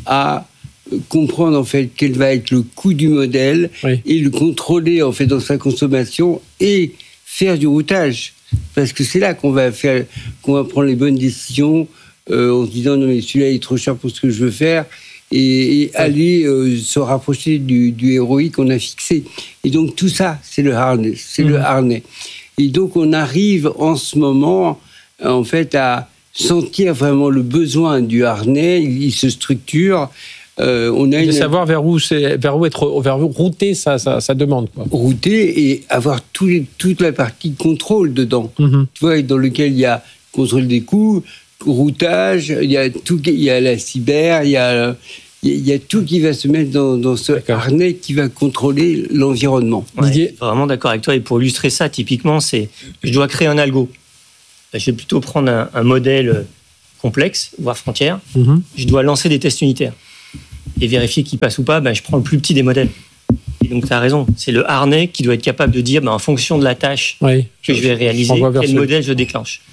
à comprendre en fait quel va être le coût du modèle oui. et le contrôler en fait dans sa consommation et faire du routage. parce que c'est là qu'on va faire, qu'on va prendre les bonnes décisions euh, en se disant non mais celui-là il est trop cher pour ce que je veux faire. Et, et aller euh, se rapprocher du, du R O I qu'on a fixé. Et donc tout ça, c'est le harnais. C'est mmh. le harnais. Et donc on arrive en ce moment, en fait, à sentir vraiment le besoin du harnais. Il, il se structure. Euh, on a de une... savoir vers où, c'est, vers où être, vers où router sa, sa, sa demande. Quoi. Router et avoir tout les, toute la partie contrôle dedans. Mmh. Tu vois, dans lequel il y a contrôle des coûts, routage, il y a tout, il y a la cyber, il y a, il y a tout qui va se mettre dans, dans ce D'accord. harnais qui va contrôler l'environnement. Ouais, je suis vraiment d'accord avec toi. Et pour illustrer ça, typiquement, c'est je dois créer un algo. Je vais plutôt prendre un, un modèle complexe, voire frontière. Mm-hmm. Je dois lancer des tests unitaires et vérifier qu'il passe ou pas. Ben, je prends le plus petit des modèles. Et donc, tu as raison. C'est le harnais qui doit être capable de dire, ben, en fonction de la tâche oui, que je, je vais réaliser, quel modèle je déclenche.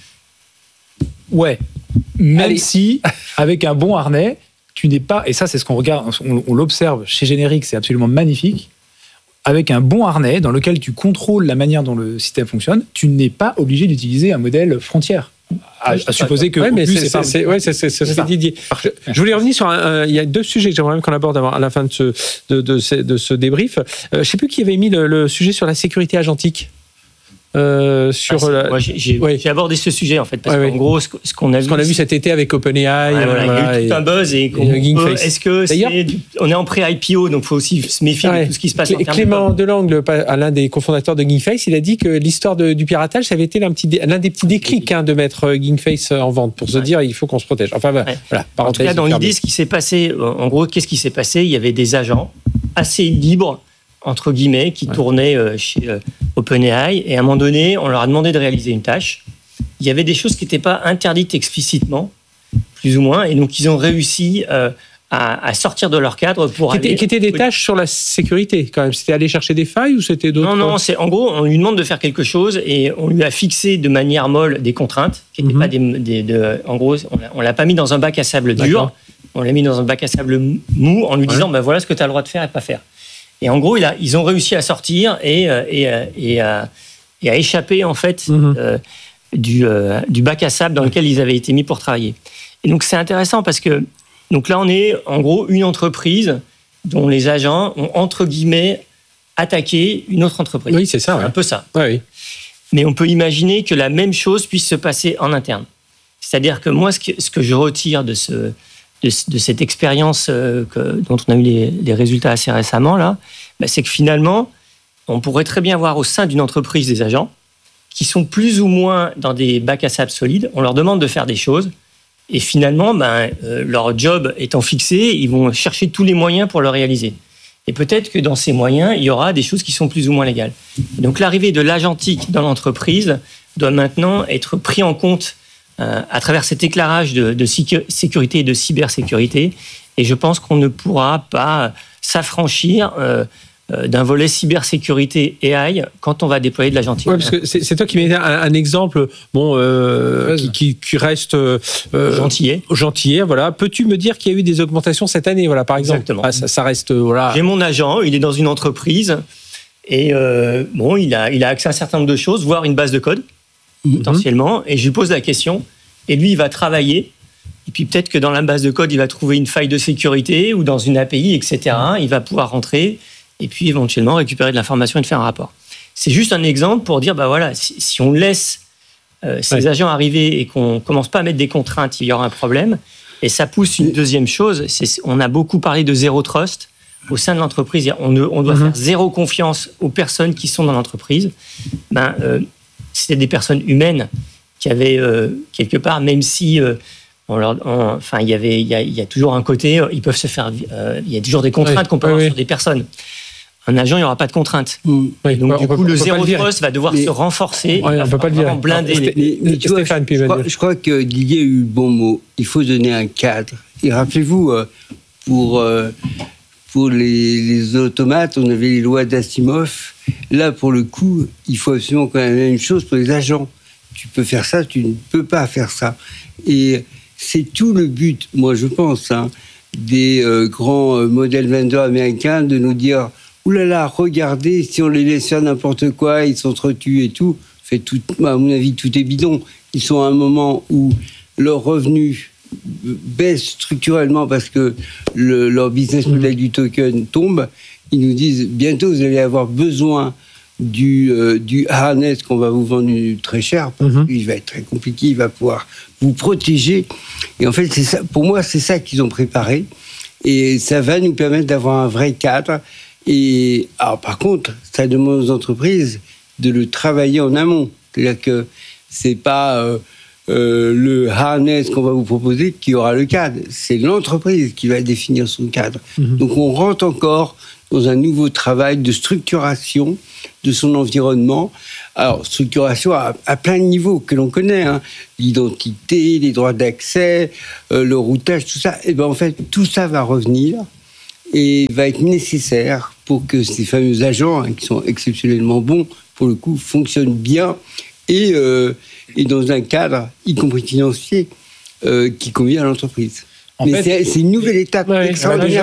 Ouais, même Allez. si, avec un bon harnais, tu n'es pas, et ça c'est ce qu'on regarde, on, on l'observe chez Générique, c'est absolument magnifique, avec un bon harnais dans lequel tu contrôles la manière dont le système fonctionne, tu n'es pas obligé d'utiliser un modèle frontière. À, à supposer que... Oui, mais c'est, c'est, c'est, ouais, c'est, c'est, c'est, c'est ce que Didier. Je, je voulais revenir sur... Un, un, il y a deux sujets que j'aimerais même qu'on aborde avant, à la fin de ce, de, de, de, de ce débrief. Euh, je ne sais plus qui avait mis le, le sujet sur la sécurité agentique. Euh, sur ah, la... Moi, j'ai, j'ai, ouais. j'ai abordé ce sujet en fait parce ouais, qu'en ouais. gros ce, ce qu'on a ce vu qu'on a vu cet été avec OpenAI, ouais, voilà, voilà, il y a eu tout un buzz et, et peut, est-ce que c'est du, on est en pré-I P O donc il faut aussi se méfier ouais. de tout ce qui se passe. Clé, en Clément de Delangle, l'un des cofondateurs de GinkFace, il a dit que l'histoire de, du piratage ça avait été l'un, petit, l'un des petits déclics hein, de mettre GinkFace en vente pour se ouais. dire il faut qu'on se protège. Enfin ouais. voilà. En tout cas dans l'idée ce qui s'est passé, en gros qu'est-ce qui s'est passé? Il y avait des agents assez libres entre guillemets, qui ouais. tournaient euh, chez euh, OpenAI, et à un moment donné, on leur a demandé de réaliser une tâche. Il y avait des choses qui n'étaient pas interdites explicitement, plus ou moins, et donc ils ont réussi euh, à, à sortir de leur cadre pour qui aller... Étaient, qui étaient des tâches sur la sécurité, quand même. C'était aller chercher des failles ou c'était d'autres... Non, non, c'est, en gros, on lui demande de faire quelque chose, et on lui a fixé de manière molle des contraintes, qui n'étaient mm-hmm. pas des... des de, en gros, on ne l'a pas mis dans un bac à sable dur, D'accord. on l'a mis dans un bac à sable mou, en lui disant, ouais. ben voilà ce que tu as le droit de faire et pas faire. Et en gros, il a, ils ont réussi à sortir et, et, et, à, et à échapper en fait mmh. euh, du, euh, du bac à sable dans lequel ils avaient été mis pour travailler. Et donc c'est intéressant parce que donc là on est en gros une entreprise dont les agents ont entre guillemets attaqué une autre entreprise. Oui, c'est ça. C'est ouais. un peu ça. Ouais, oui. Mais on peut imaginer que la même chose puisse se passer en interne. C'est-à-dire que moi, ce que, ce que je retire de ce De, de cette expérience euh, que, dont on a eu les, les résultats assez récemment, là, bah, c'est que finalement, on pourrait très bien avoir au sein d'une entreprise des agents qui sont plus ou moins dans des bacs à sable solides. On leur demande de faire des choses et finalement, bah, euh, leur job étant fixé, ils vont chercher tous les moyens pour le réaliser. Et peut-être que dans ces moyens, il y aura des choses qui sont plus ou moins légales. Et donc l'arrivée de l'agentique dans l'entreprise doit maintenant être pris en compte Euh, à travers cet éclairage de, de sécurité et de cybersécurité. Et je pense qu'on ne pourra pas s'affranchir euh, euh, d'un volet cybersécurité A I quand on va déployer de l'agentique. Oui, parce que c'est, c'est toi qui mets un, un exemple bon, euh, qui, qui, qui reste... Euh, gentillet. Gentillet, voilà. Peux-tu me dire qu'il y a eu des augmentations cette année, voilà, par exemple? Exactement. Ah, ça, ça reste... Voilà. J'ai mon agent, il est dans une entreprise et euh, bon, il a, il a accès à un certain nombre de choses, voire une base de code. Potentiellement, et je lui pose la question, et lui il va travailler, et puis peut-être que dans la base de code il va trouver une faille de sécurité ou dans une A P I, et cetera. Il va pouvoir rentrer et puis éventuellement récupérer de l'information et de faire un rapport. C'est juste un exemple pour dire, bah voilà, si, si on laisse euh, ces ouais. agents arriver et qu'on commence pas à mettre des contraintes, il y aura un problème. Et ça pousse une deuxième chose, c'est, on a beaucoup parlé de zéro trust au sein de l'entreprise. On, on doit mm-hmm. faire zéro confiance aux personnes qui sont dans l'entreprise. Ben, euh, c'était des personnes humaines qui avaient euh, quelque part, même si euh, on leur, on, enfin, il y avait, il y a, il y a toujours un côté, ils peuvent se faire, euh, il y a toujours des contraintes oui, qu'on peut oui, avoir oui. sur des personnes. Un agent, il n'y aura pas de contraintes. Mmh. Oui, donc, ouais, du coup, peut, le zéro trust va devoir mais, se renforcer. Ouais, on ne peut pas le dire. Blinder mais, les... mais, mais tu vois, je, je, crois, je crois que Didier a eu le bon mot. Il faut donner un cadre. Et rappelez-vous, euh, pour, euh, pour les, les automates, on avait les lois d'Asimov. Là, pour le coup, il faut absolument quand même la même chose pour les agents. Tu peux faire ça, tu ne peux pas faire ça. Et c'est tout le but, moi je pense, hein, des euh, grands euh, modèles vendors américains de nous dire « Ouh là là, regardez, si on les laisse faire n'importe quoi, ils s'entretuent et tout. » fait, tout, à mon avis, tout est bidon. Ils sont à un moment où leurs revenus baissent structurellement parce que le, leur business model mmh. du token tombe. Ils nous disent, bientôt, vous allez avoir besoin du, euh, du harness qu'on va vous vendre très cher. Mmh. Il va être très compliqué, il va pouvoir vous protéger. Et en fait, c'est ça, pour moi, c'est ça qu'ils ont préparé. Et ça va nous permettre d'avoir un vrai cadre. Et alors, par contre, ça demande aux entreprises de le travailler en amont. C'est-à-dire que c'est pas euh, euh, le harness qu'on va vous proposer qui aura le cadre. C'est l'entreprise qui va définir son cadre. Mmh. Donc, on rentre encore dans un nouveau travail de structuration de son environnement. Alors, structuration à, à plein de niveaux que l'on connaît, hein. L'identité, les droits d'accès, euh, le routage, tout ça. Et bien, en fait, tout ça va revenir et va être nécessaire pour que ces fameux agents, hein, qui sont exceptionnellement bons, pour le coup, fonctionnent bien et, euh, et dans un cadre, y compris financier, euh, qui convient à l'entreprise. En Mais fait, c'est, c'est une nouvelle étape ouais, extraordinaire.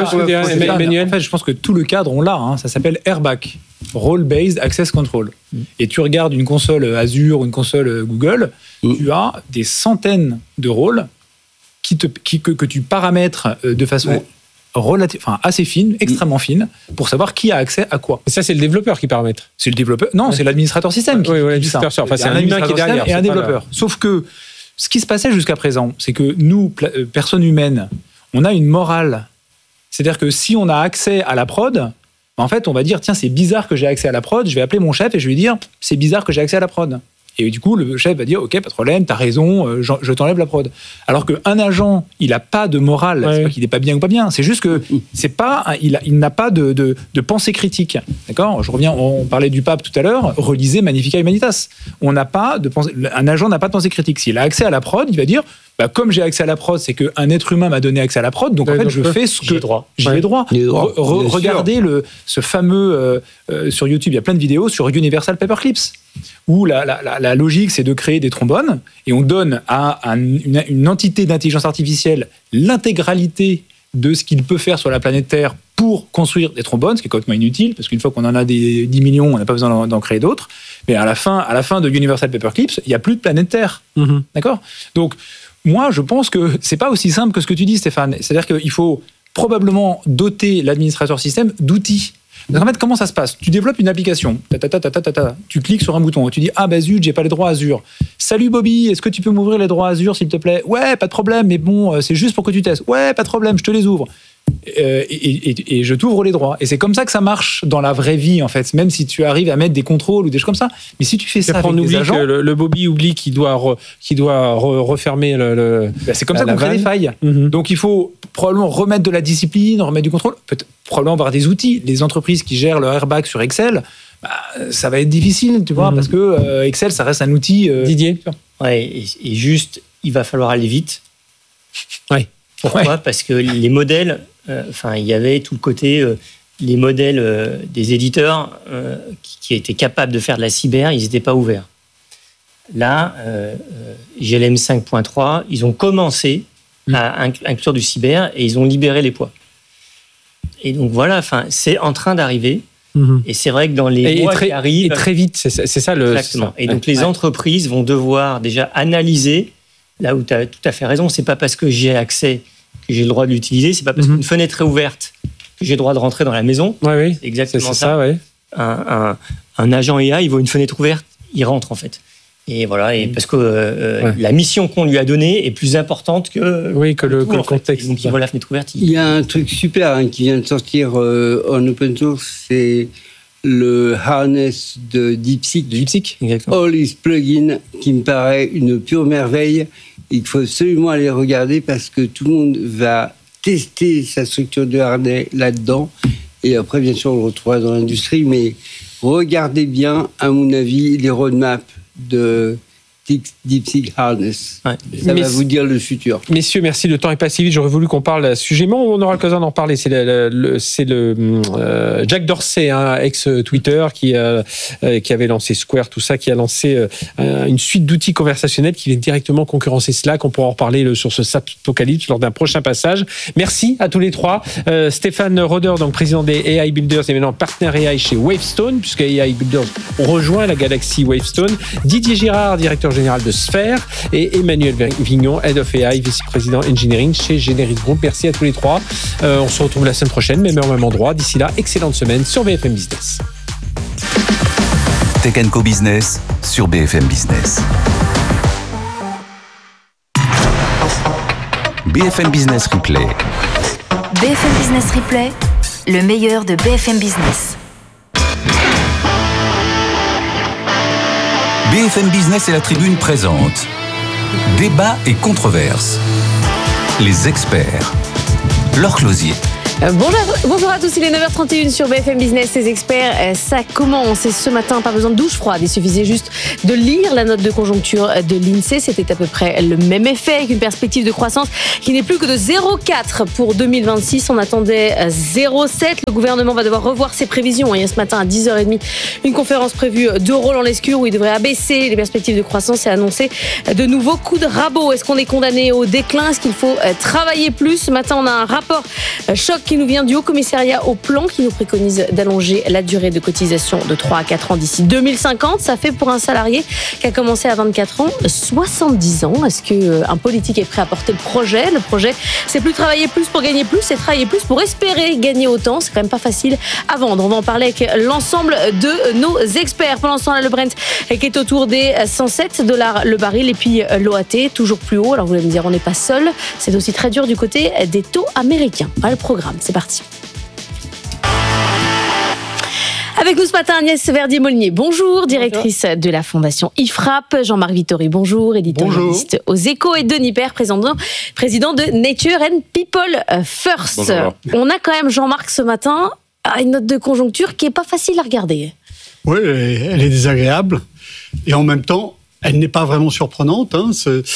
En fait, je pense que tout le cadre, on l'a. Hein, ça s'appelle R B A C, Role-Based Access Control. Mm. Et tu regardes une console Azure ou une console Google, mm. tu as des centaines de rôles qui te, qui, que, que tu paramètres de façon ouais. relative, enfin, assez fine, extrêmement mm. fine, pour savoir qui a accès à quoi. Et ça, c'est le développeur qui paramètre. C'est le développeur. Non, ouais. c'est l'administrateur système qui, oui, oui, qui dit ça. Enfin, c'est un, un humain qui est derrière. Et un développeur. Là. Sauf que ce qui se passait jusqu'à présent, c'est que nous, personnes humaines, on a une morale. C'est-à-dire que si on a accès à la prod, en fait, on va dire, tiens, c'est bizarre que j'ai accès à la prod, je vais appeler mon chef et je vais lui dire, c'est bizarre que j'ai accès à la prod. Et du coup, le chef va dire, ok, pas de problème, t'as raison, je t'enlève la prod. Alors qu'un agent, il n'a pas de morale, ouais. c'est pas qu'il n'est pas bien ou pas bien, c'est juste que c'est pas, il, a, il n'a pas de, de, de pensée critique. D'accord ? Je reviens, on parlait du pape tout à l'heure, relisez Magnificat Humanitas. On n'a pas de pensée, un agent n'a pas de pensée critique. S'il a accès à la prod, il va dire, bah, comme j'ai accès à la prod, c'est qu'un être humain m'a donné accès à la prod, donc ouais, en fait, donc je fais ce que j'ai droit. J'ai ouais. droit. droit. Re- re- regardez le, ce fameux euh, euh, sur YouTube, il y a plein de vidéos sur Universal Paperclips, où la, la, la, la logique, c'est de créer des trombones, et on donne à un, une, une entité d'intelligence artificielle l'intégralité de ce qu'il peut faire sur la planète Terre pour construire des trombones, ce qui est complètement inutile, parce qu'une fois qu'on en a des dix millions, on n'a pas besoin d'en, d'en créer d'autres. Mais à la fin, à la fin de Universal Paperclips, il n'y a plus de planète Terre. Mm-hmm. D'accord ? Donc, moi, je pense que c'est pas aussi simple que ce que tu dis, Stéphane. C'est-à-dire qu'il faut probablement doter l'administrateur système d'outils. Donc, en fait, comment ça se passe ? Tu développes une application, ta, ta, ta, ta, ta, ta, tu cliques sur un bouton, tu dis « Ah bah zut, j'ai pas les droits Azure. Salut Bobby, est-ce que tu peux m'ouvrir les droits Azure, s'il te plaît ? Ouais, pas de problème, mais bon, c'est juste pour que tu testes. Ouais, pas de problème, je te les ouvre. » Euh, et, et, et je t'ouvre les droits. Et c'est comme ça que ça marche dans la vraie vie, en fait. Même si tu arrives à mettre des contrôles ou des choses comme ça. Mais si tu fais ça avec on des oublie agents... que le, le Bobby oublie qu'il doit, re, qu'il doit re, refermer le... le bah c'est comme la, ça qu'on crée des failles. Mm-hmm. Donc il faut probablement remettre de la discipline, remettre du contrôle. Peut-être probablement avoir des outils. Les entreprises qui gèrent le R B A C sur Excel, bah, ça va être difficile, tu vois, mm-hmm. parce que euh, Excel, ça reste un outil... Euh... Didier ? Ouais, et, et juste, il va falloir aller vite. Oui. Pourquoi ? Ouais. Parce que les modèles... Enfin, euh, il y avait tout le côté, euh, les modèles euh, des éditeurs euh, qui, qui étaient capables de faire de la cyber, ils n'étaient pas ouverts. Là, euh, G L M cinq point trois, ils ont commencé mmh. à inclure du cyber et ils ont libéré les poids. Et donc voilà, enfin, c'est en train d'arriver. Mmh. Et c'est vrai que dans les et mois très, qui arrivent... Et très vite, c'est, c'est ça le... Exactement. C'est ça. Et donc ouais. les entreprises vont devoir déjà analyser, là où tu as tout à fait raison, c'est pas parce que j'ai accès... que j'ai le droit de l'utiliser, c'est pas parce mmh. qu'une fenêtre est ouverte que j'ai le droit de rentrer dans la maison. Oui, oui. C'est exactement c'est, c'est ça. ça ouais. un, un, un agent A I, il voit une fenêtre ouverte, il rentre en fait. Et voilà, et parce que euh, ouais. la mission qu'on lui a donnée est plus importante que, oui, que, le, tout, que le contexte. Donc il voit la fenêtre ouverte. Il... il y a un truc super hein, qui vient de sortir euh, en open source, c'est le harness de DeepSeek. De DeepSeek, exactement. All is plugin, qui me paraît une pure merveille. Il faut absolument aller regarder parce que tout le monde va tester sa structure de harnais là-dedans. Et après, bien sûr, on le retrouvera dans l'industrie. Mais regardez bien, à mon avis, les roadmaps de DeepSeek Harness. Ouais. Ça Mais va vous dire le futur. Messieurs, merci. Le temps est passé vite. J'aurais voulu qu'on parle à ce sujet, mais on aura l'occasion d'en parler. C'est le, le, c'est le euh, Jack Dorsey, hein, ex-Twitter, qui, euh, qui avait lancé Square, tout ça, qui a lancé euh, une suite d'outils conversationnels qui vient directement concurrencer Slack. On pourra en reparler le, sur ce Apocalypse lors d'un prochain passage. Merci à tous les trois. Euh, Stéphane Roder, donc président des A I Builders et maintenant partenaire A I chez Wavestone, puisque A I Builders ont rejoint la galaxie Wavestone. Didier Girard, directeur général de Sphère, et Emmanuel Vignon, Head of A I, vice-président Engineering chez Generis Group. Merci à tous les trois. Euh, on se retrouve la semaine prochaine, même heure, même endroit. D'ici là, excellente semaine sur B F M Business. Tech and Co Business sur B F M Business. B F M Business Replay. B F M Business Replay, le meilleur de B F M Business. B F M Business et la Tribune présentent Débat et controverses. Les experts. Laure Closier. Bonjour, bonjour à tous, il est neuf heures trente et une sur B F M Business, les experts, ça commence et ce matin, pas besoin de douche froide, il suffisait juste de lire la note de conjoncture de l'INSEE, c'était à peu près le même effet, avec une perspective de croissance qui n'est plus que de zéro virgule quatre pour deux mille vingt-six, on attendait zéro virgule sept, le gouvernement va devoir revoir ses prévisions, il y a ce matin à dix heures trente une conférence prévue de Roland-Lescure où il devrait abaisser les perspectives de croissance et annoncer de nouveaux coups de rabot. Est-ce qu'on est condamné au déclin? Est-ce qu'il faut travailler plus? Ce matin, on a un rapport choc qui nous vient du Haut Commissariat au Plan qui nous préconise d'allonger la durée de cotisation de trois à quatre ans d'ici deux mille cinquante. Ça fait pour un salarié qui a commencé à vingt-quatre ans soixante-dix ans. Est-ce qu'un politique est prêt à porter le projet? Le projet, c'est plus travailler plus pour gagner plus, c'est travailler plus pour espérer gagner autant. C'est quand même pas facile à vendre. On va en parler avec l'ensemble de nos experts. Pendant ce temps-là, le Brent qui est autour des cent sept dollars le baril et puis l'O A T toujours plus haut. Alors vous allez me dire, on n'est pas seul. C'est aussi très dur du côté des taux américains. Voilà le programme. C'est parti. Avec nous ce matin, Agnès Verdier-Molinier, bonjour, directrice bonjour. de la Fondation I F R A P, Jean-Marc Vittori, bonjour, éditorialiste aux Échos, et Denis Père, président, président de Nature and People First. Bonjour. On a quand même, Jean-Marc, ce matin, une note de conjoncture qui n'est pas facile à regarder. Oui, elle est désagréable, et en même temps, elle n'est pas vraiment surprenante. Hein.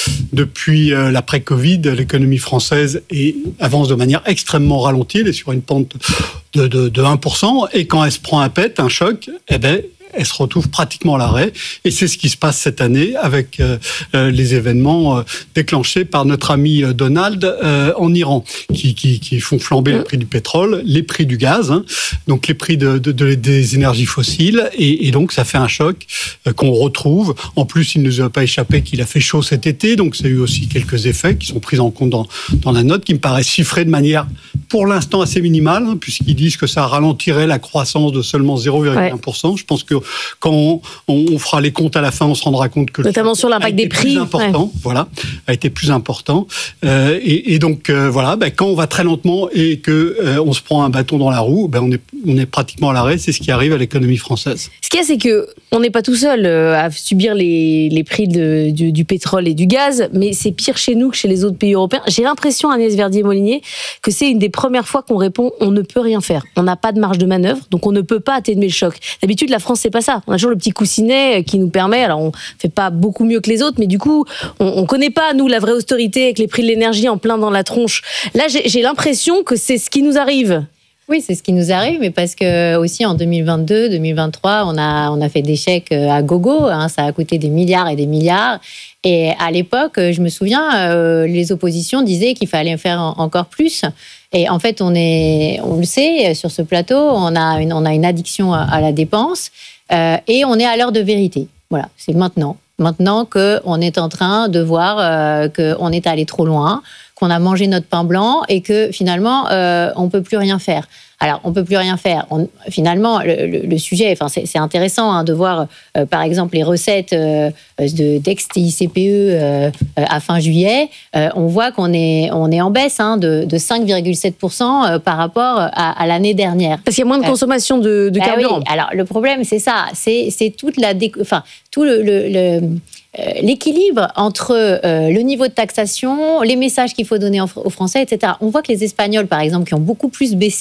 Depuis euh, l'après-Covid, l'économie française est, avance de manière extrêmement ralentie. Elle est sur une pente de, de, de un pour cent. Et quand elle se prend un pet, un choc, eh ben, elle se retrouve pratiquement à l'arrêt. Et c'est ce qui se passe cette année avec euh, euh, les événements euh, déclenchés par notre ami euh, Donald euh, en Iran, qui, qui, qui font flamber le prix du pétrole, les prix du gaz, hein, donc les prix de, de, de, des énergies fossiles. Et, et donc, ça fait un choc euh, qu'on retrouve. En plus, il ne nous a pas échappé qu'il a fait chaud cet été. Donc, ça a eu aussi quelques effets qui sont pris en compte dans, dans la note, qui me paraissent chiffrés de manière, pour l'instant, assez minimale, hein, puisqu'ils disent que ça ralentirait la croissance de seulement zéro virgule un pour cent. Ouais. Je pense que quand on, on fera les comptes à la fin, on se rendra compte que notamment sur l'impact des prix, plus important, ouais. voilà, a été plus important. Euh, et, et donc euh, voilà, ben, quand on va très lentement et que euh, on se prend un bâton dans la roue, ben, on est on est pratiquement à l'arrêt. C'est ce qui arrive à l'économie française. Ce qu'il y a, c'est que on n'est pas tout seul à subir les, les prix de, du, du pétrole et du gaz, mais c'est pire chez nous que chez les autres pays européens. J'ai l'impression, Agnès Verdier-Molinier, que c'est une des premières fois qu'on répond on ne peut rien faire. On n'a pas de marge de manœuvre, donc on ne peut pas atténuer le choc. D'habitude, la France, c'est pas ça. On a toujours le petit coussinet qui nous permet, alors on fait pas beaucoup mieux que les autres, mais du coup, on, on connaît pas, nous, la vraie austérité avec les prix de l'énergie en plein dans la tronche. Là, j'ai, j'ai l'impression que c'est ce qui nous arrive. Oui, c'est ce qui nous arrive, mais parce que aussi en deux mille vingt-deux, deux mille vingt-trois, on a, on a fait des chèques à gogo, hein, ça a coûté des milliards et des milliards. Et à l'époque, je me souviens, euh, les oppositions disaient qu'il fallait faire en, encore plus. Et en fait, on, est, on le sait, sur ce plateau, on a une, on a une addiction à, à la dépense euh, et on est à l'heure de vérité. Voilà, c'est maintenant. Maintenant qu'on est en train de voir euh, qu'on est allé trop loin, qu'on a mangé notre pain blanc et que finalement, euh, on ne peut plus rien faire. Alors, on ne peut plus rien faire. On, finalement, le, le, le sujet, enfin, c'est, c'est intéressant hein, de voir, euh, par exemple, les recettes euh, de, d'ex-T I C P E euh, à fin juillet. Euh, on voit qu'on est, on est en baisse hein, de, de cinq virgule sept pour cent par rapport à, à l'année dernière. Parce qu'il y a moins de consommation de, de carburant. Bah oui. Alors, le problème, c'est ça. C'est, c'est toute la déco- enfin, tout le... le, le Euh, l'équilibre entre euh, le niveau de taxation, les messages qu'il faut donner aux Français, et cetera. On voit que les Espagnols, par exemple, qui ont beaucoup plus baissé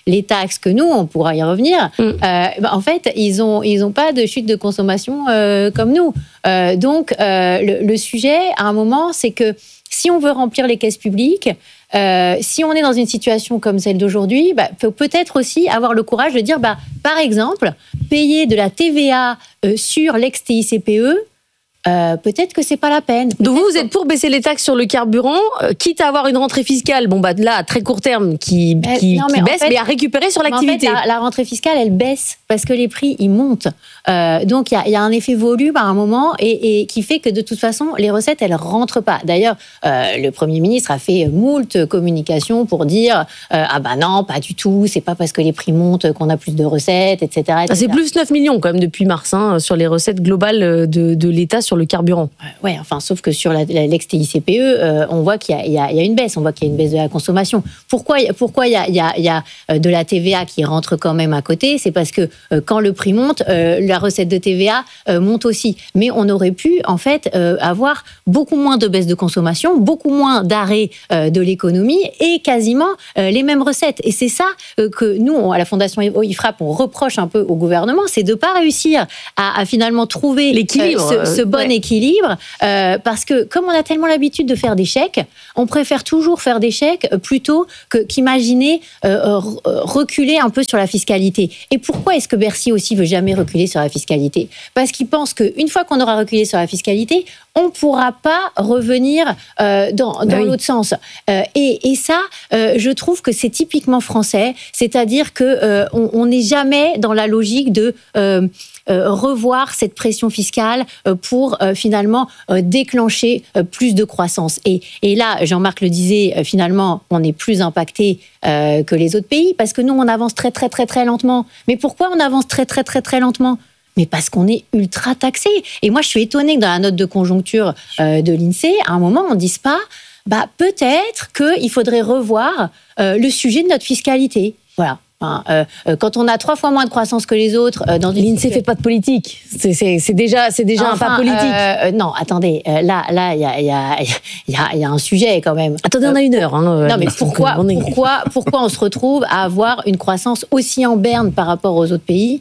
les taxes que nous, on pourra y revenir, mm. euh, bah, en fait, ils ont, ils ont pas de chute de consommation euh, comme nous. Euh, donc, euh, le, le sujet, à un moment, c'est que si on veut remplir les caisses publiques, euh, si on est dans une situation comme celle d'aujourd'hui, bah, faut peut-être aussi avoir le courage de dire, bah, par exemple, payer de la T V A euh, sur l'ex-T I C P E, Euh, peut-être que c'est pas la peine. Donc vous, vous êtes pour baisser les taxes sur le carburant, euh, quitte à avoir une rentrée fiscale, bon bah là à très court terme qui, euh, qui, non, mais qui baisse, fait, mais à récupérer sur l'activité. En fait, la, la rentrée fiscale, elle baisse parce que les prix ils montent. Euh, donc il y, y a un effet volume à un moment et, et qui fait que de toute façon les recettes elles rentrent pas. D'ailleurs, euh, le Premier ministre a fait moult communications pour dire euh, ah bah non pas du tout, c'est pas parce que les prix montent qu'on a plus de recettes, et cetera, et cetera. Ah, c'est plus neuf millions quand même depuis mars hein, sur les recettes globales de, de l'État sur le carburant. Oui, enfin, sauf que sur la, la, l'ex-T I C P E, euh, on voit qu'il y a, il y, a, il y a une baisse, on voit qu'il y a une baisse de la consommation. Pourquoi, pourquoi il, y a, il, y a, il y a de la T V A qui rentre quand même à côté? C'est parce que euh, quand le prix monte, euh, la recette de T V A euh, monte aussi. Mais on aurait pu, en fait, euh, avoir beaucoup moins de baisse de consommation, beaucoup moins d'arrêt euh, de l'économie et quasiment euh, les mêmes recettes. Et c'est ça euh, que nous, on, à la Fondation I F R A P, on reproche un peu au gouvernement, c'est de ne pas réussir à, à finalement trouver l'équilibre, euh, ce, ce bon ouais. équilibre. Euh, parce que comme on a tellement l'habitude de faire des chèques, on préfère toujours faire des chèques plutôt que, qu'imaginer euh, reculer un peu sur la fiscalité. Et pourquoi est-ce que Bercy aussi veut jamais reculer sur la fiscalité? Parce qu'il pense qu'une fois qu'on aura reculé sur la fiscalité, on ne pourra pas revenir euh, dans, dans oui. l'autre sens. Euh, et, et ça, euh, je trouve que c'est typiquement français, c'est-à-dire qu'on euh, n'est jamais dans la logique de... Euh, Euh, revoir cette pression fiscale euh, pour euh, finalement euh, déclencher euh, plus de croissance. Et, et là, Jean-Marc le disait, euh, finalement, on est plus impacté euh, que les autres pays parce que nous, on avance très, très, très, très lentement. Mais pourquoi on avance très, très, très, très lentement ? Mais parce qu'on est ultra taxé. Et moi, je suis étonnée que dans la note de conjoncture euh, de l'INSEE, à un moment, on ne dise pas, bah, peut-être qu'il faudrait revoir euh, le sujet de notre fiscalité. Voilà. Enfin, euh, quand on a trois fois moins de croissance que les autres, euh, dans l'INSEE fait pas de politique. C'est, c'est, c'est déjà, c'est déjà enfin, un pas politique. Euh, non, attendez, euh, là, là, il y a, il y a, il y a, il y a un sujet quand même. Attendez, on a une heure. Hein, non, mais pourquoi, pourquoi, pourquoi on se retrouve à avoir une croissance aussi en berne par rapport aux autres pays,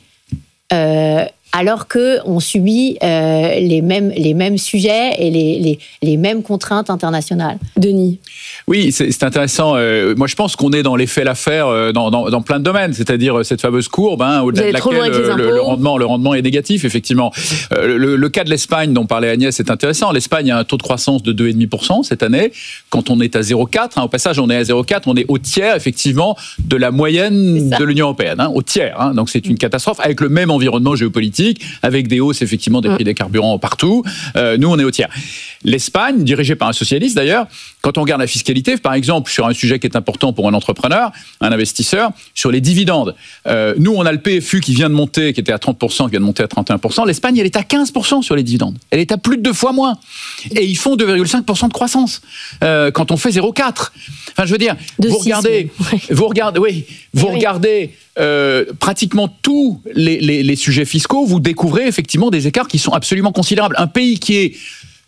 euh, alors que on subit euh, les mêmes, les mêmes sujets et les, les, les mêmes contraintes internationales. Denis. Oui, c'est, c'est intéressant. Euh, moi, je pense qu'on est dans l'effet l'affaire euh, dans, dans, dans plein de domaines, c'est-à-dire cette fameuse courbe, hein, au-delà de laquelle euh, le, le, rendement, le rendement est négatif, effectivement. Euh, le, le cas de l'Espagne, dont parlait Agnès, est intéressant. L'Espagne a un taux de croissance de deux virgule cinq pour cent cette année, quand on est à zéro virgule quatre. Hein, au passage, on est à zéro virgule quatre, on est au tiers, effectivement, de la moyenne de l'Union européenne, hein, au tiers. Hein, donc, c'est une catastrophe, avec le même environnement géopolitique, avec des hausses, effectivement, des prix des carburants partout. Euh, nous, on est au tiers. L'Espagne, dirigée par un socialiste, d'ailleurs, quand on regarde la fiscalité, par exemple, sur un sujet qui est important pour un entrepreneur, un investisseur, sur les dividendes. Euh, nous, on a le P F U qui vient de monter, qui était à trente pour cent, qui vient de monter à trente et un pour cent. L'Espagne, elle est à quinze pour cent sur les dividendes. Elle est à plus de deux fois moins. Et ils font deux virgule cinq pour cent de croissance euh, quand on fait zéro virgule quatre. Enfin, je veux dire, de vous, six, regardez, oui. vous regardez, oui, vous oui. regardez euh, pratiquement tous les, les, les sujets fiscaux, vous découvrez effectivement des écarts qui sont absolument considérables. Un pays qui est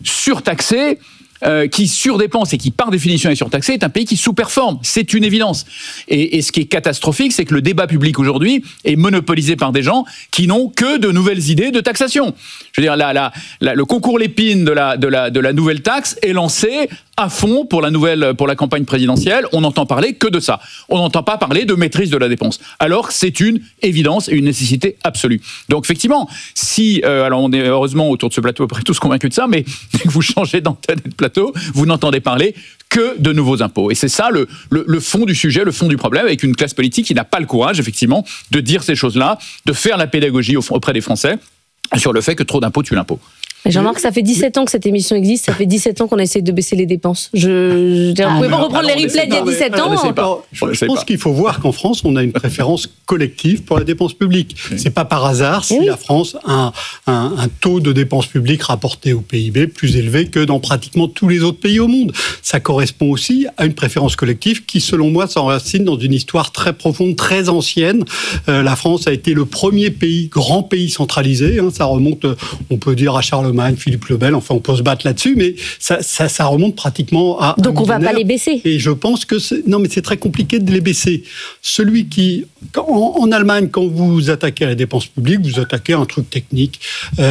surtaxé, Euh, qui surdépense et qui par définition est surtaxé, est un pays qui sous-performe. C'est une évidence. Et, et ce qui est catastrophique, c'est que le débat public aujourd'hui est monopolisé par des gens qui n'ont que de nouvelles idées de taxation. Je veux dire, la, la, la, le concours Lépine de la, de, la, de la nouvelle taxe est lancé à fond pour la nouvelle, pour la campagne présidentielle. On n'entend parler que de ça. On n'entend pas parler de maîtrise de la dépense. Alors, c'est une évidence et une nécessité absolue. Donc, effectivement, si, euh, alors on est heureusement autour de ce plateau à peu près tous convaincus de ça, mais dès que vous changez d'antenne et de plateau, vous n'entendez parler que de nouveaux impôts. Et c'est ça le, le, le fond du sujet, le fond du problème, avec une classe politique qui n'a pas le courage, effectivement, de dire ces choses-là, de faire la pédagogie auprès des Français sur le fait que trop d'impôts tue l'impôt. Jean-Marc, ça fait dix-sept ans que cette émission existe, ça fait dix-sept ans qu'on essaie de baisser les dépenses. Je, je, ah, vous pouvez pas reprendre alors, les replays d'il y a dix-sept ans. Alors, je, je pense qu'il faut voir qu'en France, on a une préférence collective pour la dépense publique. Oui. C'est pas par hasard si oui. la France a un, un, un taux de dépenses publiques rapporté au P I B plus élevé que dans pratiquement tous les autres pays au monde. Ça correspond aussi à une préférence collective qui, selon moi, s'enracine dans une histoire très profonde, très ancienne. Euh, la France a été le premier pays, grand pays centralisé. Hein, ça remonte, on peut dire, à Charles Charlemagne, Philippe le Bel, enfin on peut se battre là-dessus, mais ça, ça, ça remonte pratiquement à Donc on ne va pas les baisser. Et je pense que... C'est, non, mais c'est très compliqué de les baisser. Celui qui... En, en Allemagne, quand vous attaquez à la dépense publique, vous attaquez à un truc technique.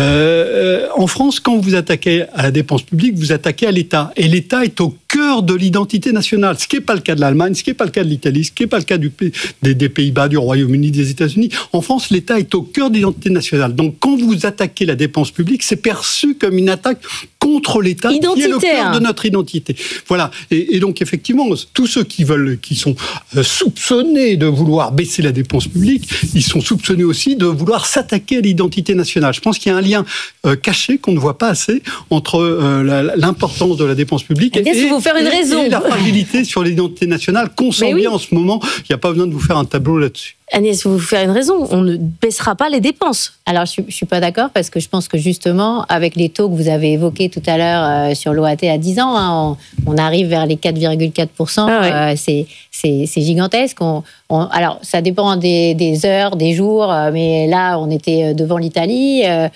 Euh, en France, quand vous attaquez à la dépense publique, vous attaquez à l'État. Et l'État est au cœur de l'identité nationale, ce qui n'est pas le cas de l'Allemagne, ce qui n'est pas le cas de l'Italie, ce qui n'est pas le cas du, des, des Pays-Bas, du Royaume-Uni, des États-Unis. En France, l'État est au cœur de l'identité nationale. Donc, quand vous attaquez la dépense publique, c'est perçu comme une attaque contre l'État, qui est le cœur de notre identité. Voilà. Et, et donc, effectivement, tous ceux qui veulent, qui sont soupçonnés de vouloir baisser la dépense publique, ils sont soupçonnés aussi de vouloir s'attaquer à l'identité nationale. Je pense qu'il y a un lien euh, caché qu'on ne voit pas assez entre euh, la, l'importance de la dépense publique et, et, vous faire une et, raison. et la fragilité sur l'identité nationale qu'on sent oui. bien en ce moment. Il n'y a pas besoin de vous faire un tableau là-dessus. Agnès, vous faire une raison, on ne baissera pas les dépenses. Alors, je ne suis pas d'accord parce que je pense que justement, avec les taux que vous avez évoqués tout à l'heure euh, sur l'O A T à dix ans, hein, on, on arrive vers les quatre virgule quatre pour cent. Ah ouais. euh, c'est, c'est, c'est gigantesque. On, on, alors, ça dépend des, des heures, des jours, euh, mais là, on était devant l'Italie. Euh,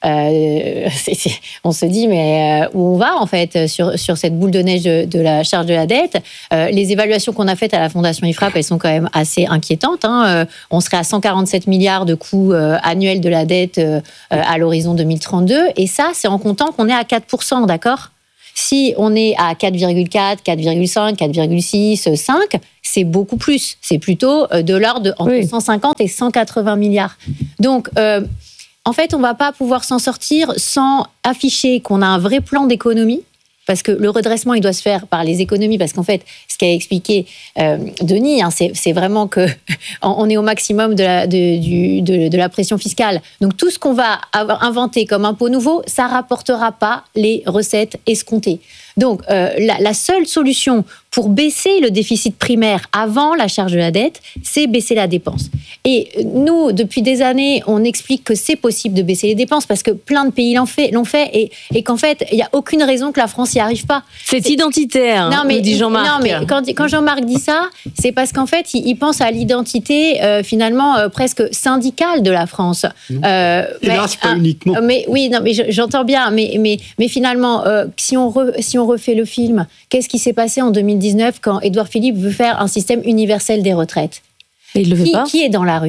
Euh, c'est, c'est, on se dit mais où on va en fait sur, sur cette boule de neige de, de la charge de la dette. Euh, les évaluations qu'on a faites à la Fondation I F R A P, elles sont quand même assez inquiétantes. Hein. Euh, on serait à cent quarante-sept milliards de coûts euh, annuels de la dette euh, à l'horizon deux mille trente-deux. Et ça, c'est en comptant qu'on est à quatre pour cent, d'accord ? Si on est à quatre virgule quatre, quatre virgule cinq, quatre virgule six, cinq, c'est beaucoup plus. C'est plutôt de l'ordre de entre oui. cent cinquante et cent quatre-vingts milliards. Donc, euh, en fait, on ne va pas pouvoir s'en sortir sans afficher qu'on a un vrai plan d'économie, parce que le redressement, il doit se faire par les économies, parce qu'en fait, ce qu'a expliqué euh, Denis, hein, c'est, c'est vraiment qu'on est au maximum de la, de, du, de, de la pression fiscale. Donc, tout ce qu'on va inventer comme impôt nouveau, ça ne rapportera pas les recettes escomptées. Donc, euh, la, la seule solution pour baisser le déficit primaire avant la charge de la dette, c'est baisser la dépense. Et nous, depuis des années, on explique que c'est possible de baisser les dépenses parce que plein de pays l'ont fait, l'ont fait et, et qu'en fait, il n'y a aucune raison que la France n'y arrive pas. C'est, c'est identitaire, non, mais, dit Jean-Marc. Non, mais quand, quand Jean-Marc dit ça, c'est parce qu'en fait, il, il pense à l'identité euh, finalement euh, presque syndicale de la France. Mmh. Euh, et mais, là, c'est pas euh, uniquement. Mais oui, non, mais j'entends bien, mais, mais, mais finalement, euh, si, on re, si on refait le film, qu'est-ce qui s'est passé en deux mille dix-neuf quand Édouard Philippe veut faire un système universel des retraites ? Et il le fait qui, pas. Qui est dans la rue ?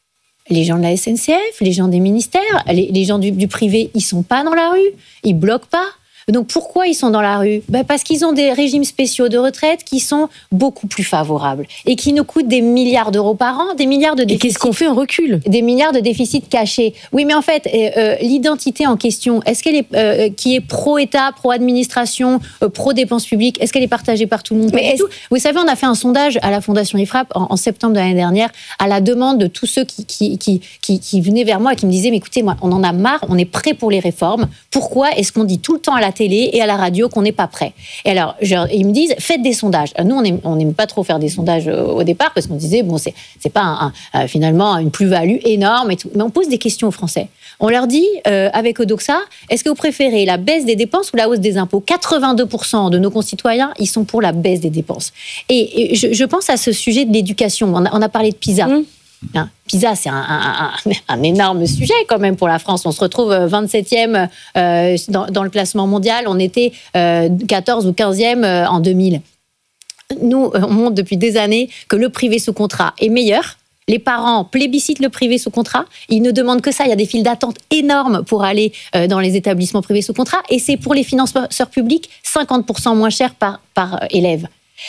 Les gens de la S N C F, les gens des ministères, les, les gens du, du privé, ils sont pas dans la rue, ils bloquent pas. Donc pourquoi ils sont dans la rue ? Ben parce qu'ils ont des régimes spéciaux de retraite qui sont beaucoup plus favorables et qui nous coûtent des milliards d'euros par an, des milliards de déficits. Et qu'est-ce qu'on fait ? On recule. Des milliards de déficits cachés. Oui, mais en fait, euh, l'identité en question, est-ce qu'elle est euh, qui est pro-État, pro-administration, euh, pro-dépenses publiques, est-ce qu'elle est partagée par tout le monde ? Mais tout. Vous savez, on a fait un sondage à la Fondation I F R A P en, en septembre de l'année dernière à la demande de tous ceux qui qui, qui, qui qui venaient vers moi et qui me disaient mais écoutez, moi, on en a marre, on est prêt pour les réformes. Pourquoi est-ce qu'on dit tout le temps à la télé et à la radio qu'on n'est pas prêt ? Et alors, je, ils me disent, faites des sondages. Nous, on n'aime on n'aime pas trop faire des sondages au départ parce qu'on disait, bon, c'est, c'est pas un, un, finalement une plus-value énorme et tout. Mais on pose des questions aux Français. On leur dit, euh, avec Odoxa, est-ce que vous préférez la baisse des dépenses ou la hausse des impôts ? quatre-vingt-deux pour cent de nos concitoyens, ils sont pour la baisse des dépenses. Et, et je, je pense à ce sujet de l'éducation. On a, on a parlé de PISA. Mmh. Hein, PISA, c'est un, un, un, un énorme sujet quand même pour la France. On se retrouve vingt-septième euh, dans, dans le classement mondial. On était euh, quatorze ou quinzième euh, en deux mille. Nous, on montre depuis des années que le privé sous contrat est meilleur. Les parents plébiscitent le privé sous contrat. Ils ne demandent que ça. Il y a des files d'attente énormes pour aller euh, dans les établissements privés sous contrat. Et c'est pour les financeurs publics cinquante pour cent moins cher par, par élève.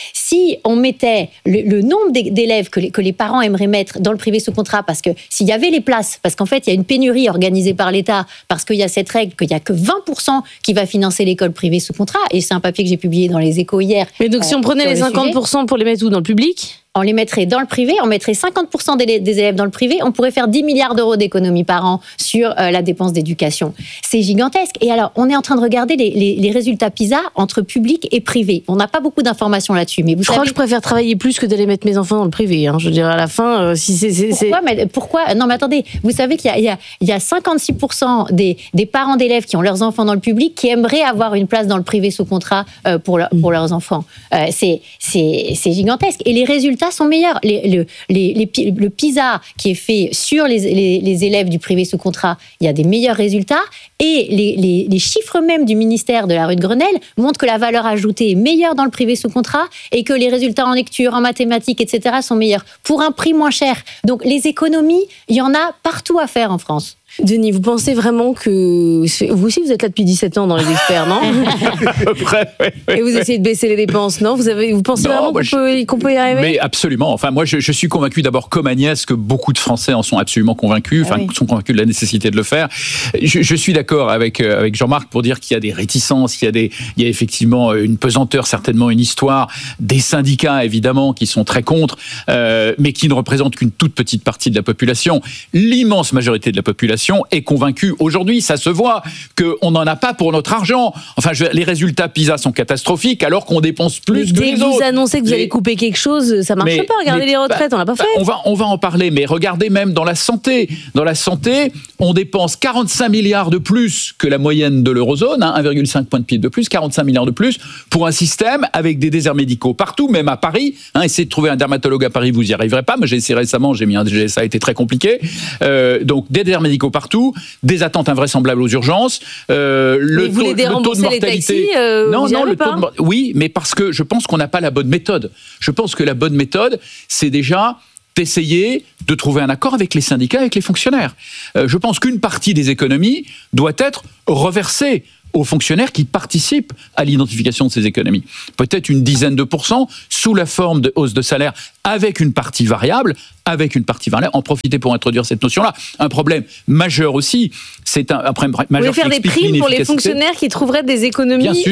Si on mettait le, le nombre d'élèves que les, que les parents aimeraient mettre dans le privé sous contrat, parce que s'il y avait les places, parce qu'en fait, il y a une pénurie organisée par l'État, parce qu'il y a cette règle qu'il n'y a que vingt pour cent qui va financer l'école privée sous contrat, et c'est un papier que j'ai publié dans les Échos hier. Mais donc, euh, si on prenait les cinquante pour cent sujet, pour les mettre où ? Dans le public ? On les mettrait dans le privé, on mettrait cinquante pour cent des, des élèves dans le privé, on pourrait faire dix milliards d'euros d'économie par an sur euh, la dépense d'éducation. C'est gigantesque. Et alors, on est en train de regarder les, les, les résultats PISA entre public et privé. On n'a pas beaucoup d'informations là-dessus. Mais vous je savez... crois que je préfère travailler plus que d'aller mettre mes enfants dans le privé. Hein. Je dirais à la fin, euh, si c'est... c'est pourquoi, mais pourquoi Non, mais attendez, vous savez qu'il y a, il y a, il y a cinquante-six pour cent des, des parents d'élèves qui ont leurs enfants dans le public qui aimeraient avoir une place dans le privé sous contrat euh, pour, leur, pour leurs enfants. Euh, c'est, c'est, c'est gigantesque. Et les résultats résultats sont meilleurs. Les, les, les, les, le PISA qui est fait sur les, les, les élèves du privé sous contrat, il y a des meilleurs résultats. Et les, les, les chiffres même du ministère de la rue de Grenelle montrent que la valeur ajoutée est meilleure dans le privé sous contrat et que les résultats en lecture, en mathématiques, et cetera sont meilleurs pour un prix moins cher. Donc les économies, il y en a partout à faire en France. Denis, vous pensez vraiment que... Vous aussi, vous êtes là depuis dix-sept ans dans les experts, non? À peu près, oui, oui, Et vous essayez de baisser les dépenses, non? Vous, avez, vous pensez non, vraiment qu'on, je... peut, qu'on peut y arriver? Mais absolument. Enfin, moi, je, je suis convaincu d'abord, comme Agnès, que beaucoup de Français en sont absolument convaincus, enfin, ah oui. sont convaincus de la nécessité de le faire. Je, je suis d'accord avec, euh, avec Jean-Marc pour dire qu'il y a des réticences, il y a, des, il y a effectivement une pesanteur, certainement une histoire, des syndicats, évidemment, qui sont très contre, euh, mais qui ne représentent qu'une toute petite partie de la population. L'immense majorité de la population est convaincue aujourd'hui, ça se voit, qu'on n'en a pas pour notre argent. Enfin, je, les résultats PISA sont catastrophiques alors qu'on dépense plus mais que les autres. Dès que vous annoncez que vous les... allez couper quelque chose, ça marche mais, pas. Regardez mais, les retraites, bah, on l'a pas fait. Bah, on, va, on va en parler, mais regardez même dans la santé. Dans la santé, on dépense quarante-cinq milliards de plus que la moyenne de l'eurozone, hein, un virgule cinq point de P I B de plus, quarante-cinq milliards de plus, pour un système avec des déserts médicaux partout, même à Paris. Hein, essayez de trouver un dermatologue à Paris, vous n'y arriverez pas. Moi, j'ai essayé récemment, j'ai mis un D G S, ça a été très compliqué. Euh, donc, des déserts médicaux partout, des attentes invraisemblables aux urgences, euh, le, taux, le taux de mortalité. Les taxis, euh, non, non, le taux de, oui, mais parce que je pense qu'on n'a pas la bonne méthode. Je pense que la bonne méthode, c'est déjà d'essayer de trouver un accord avec les syndicats, avec les fonctionnaires. Euh, je pense qu'une partie des économies doit être reversée aux fonctionnaires qui participent à l'identification de ces économies. Peut-être une dizaine de pourcents sous la forme de hausse de salaire avec une partie variable, avec une partie variable. En profiter pour introduire cette notion-là. Un problème majeur aussi, c'est un, un problème majeur. Vous voulez faire des primes pour les fonctionnaires qui trouveraient des économies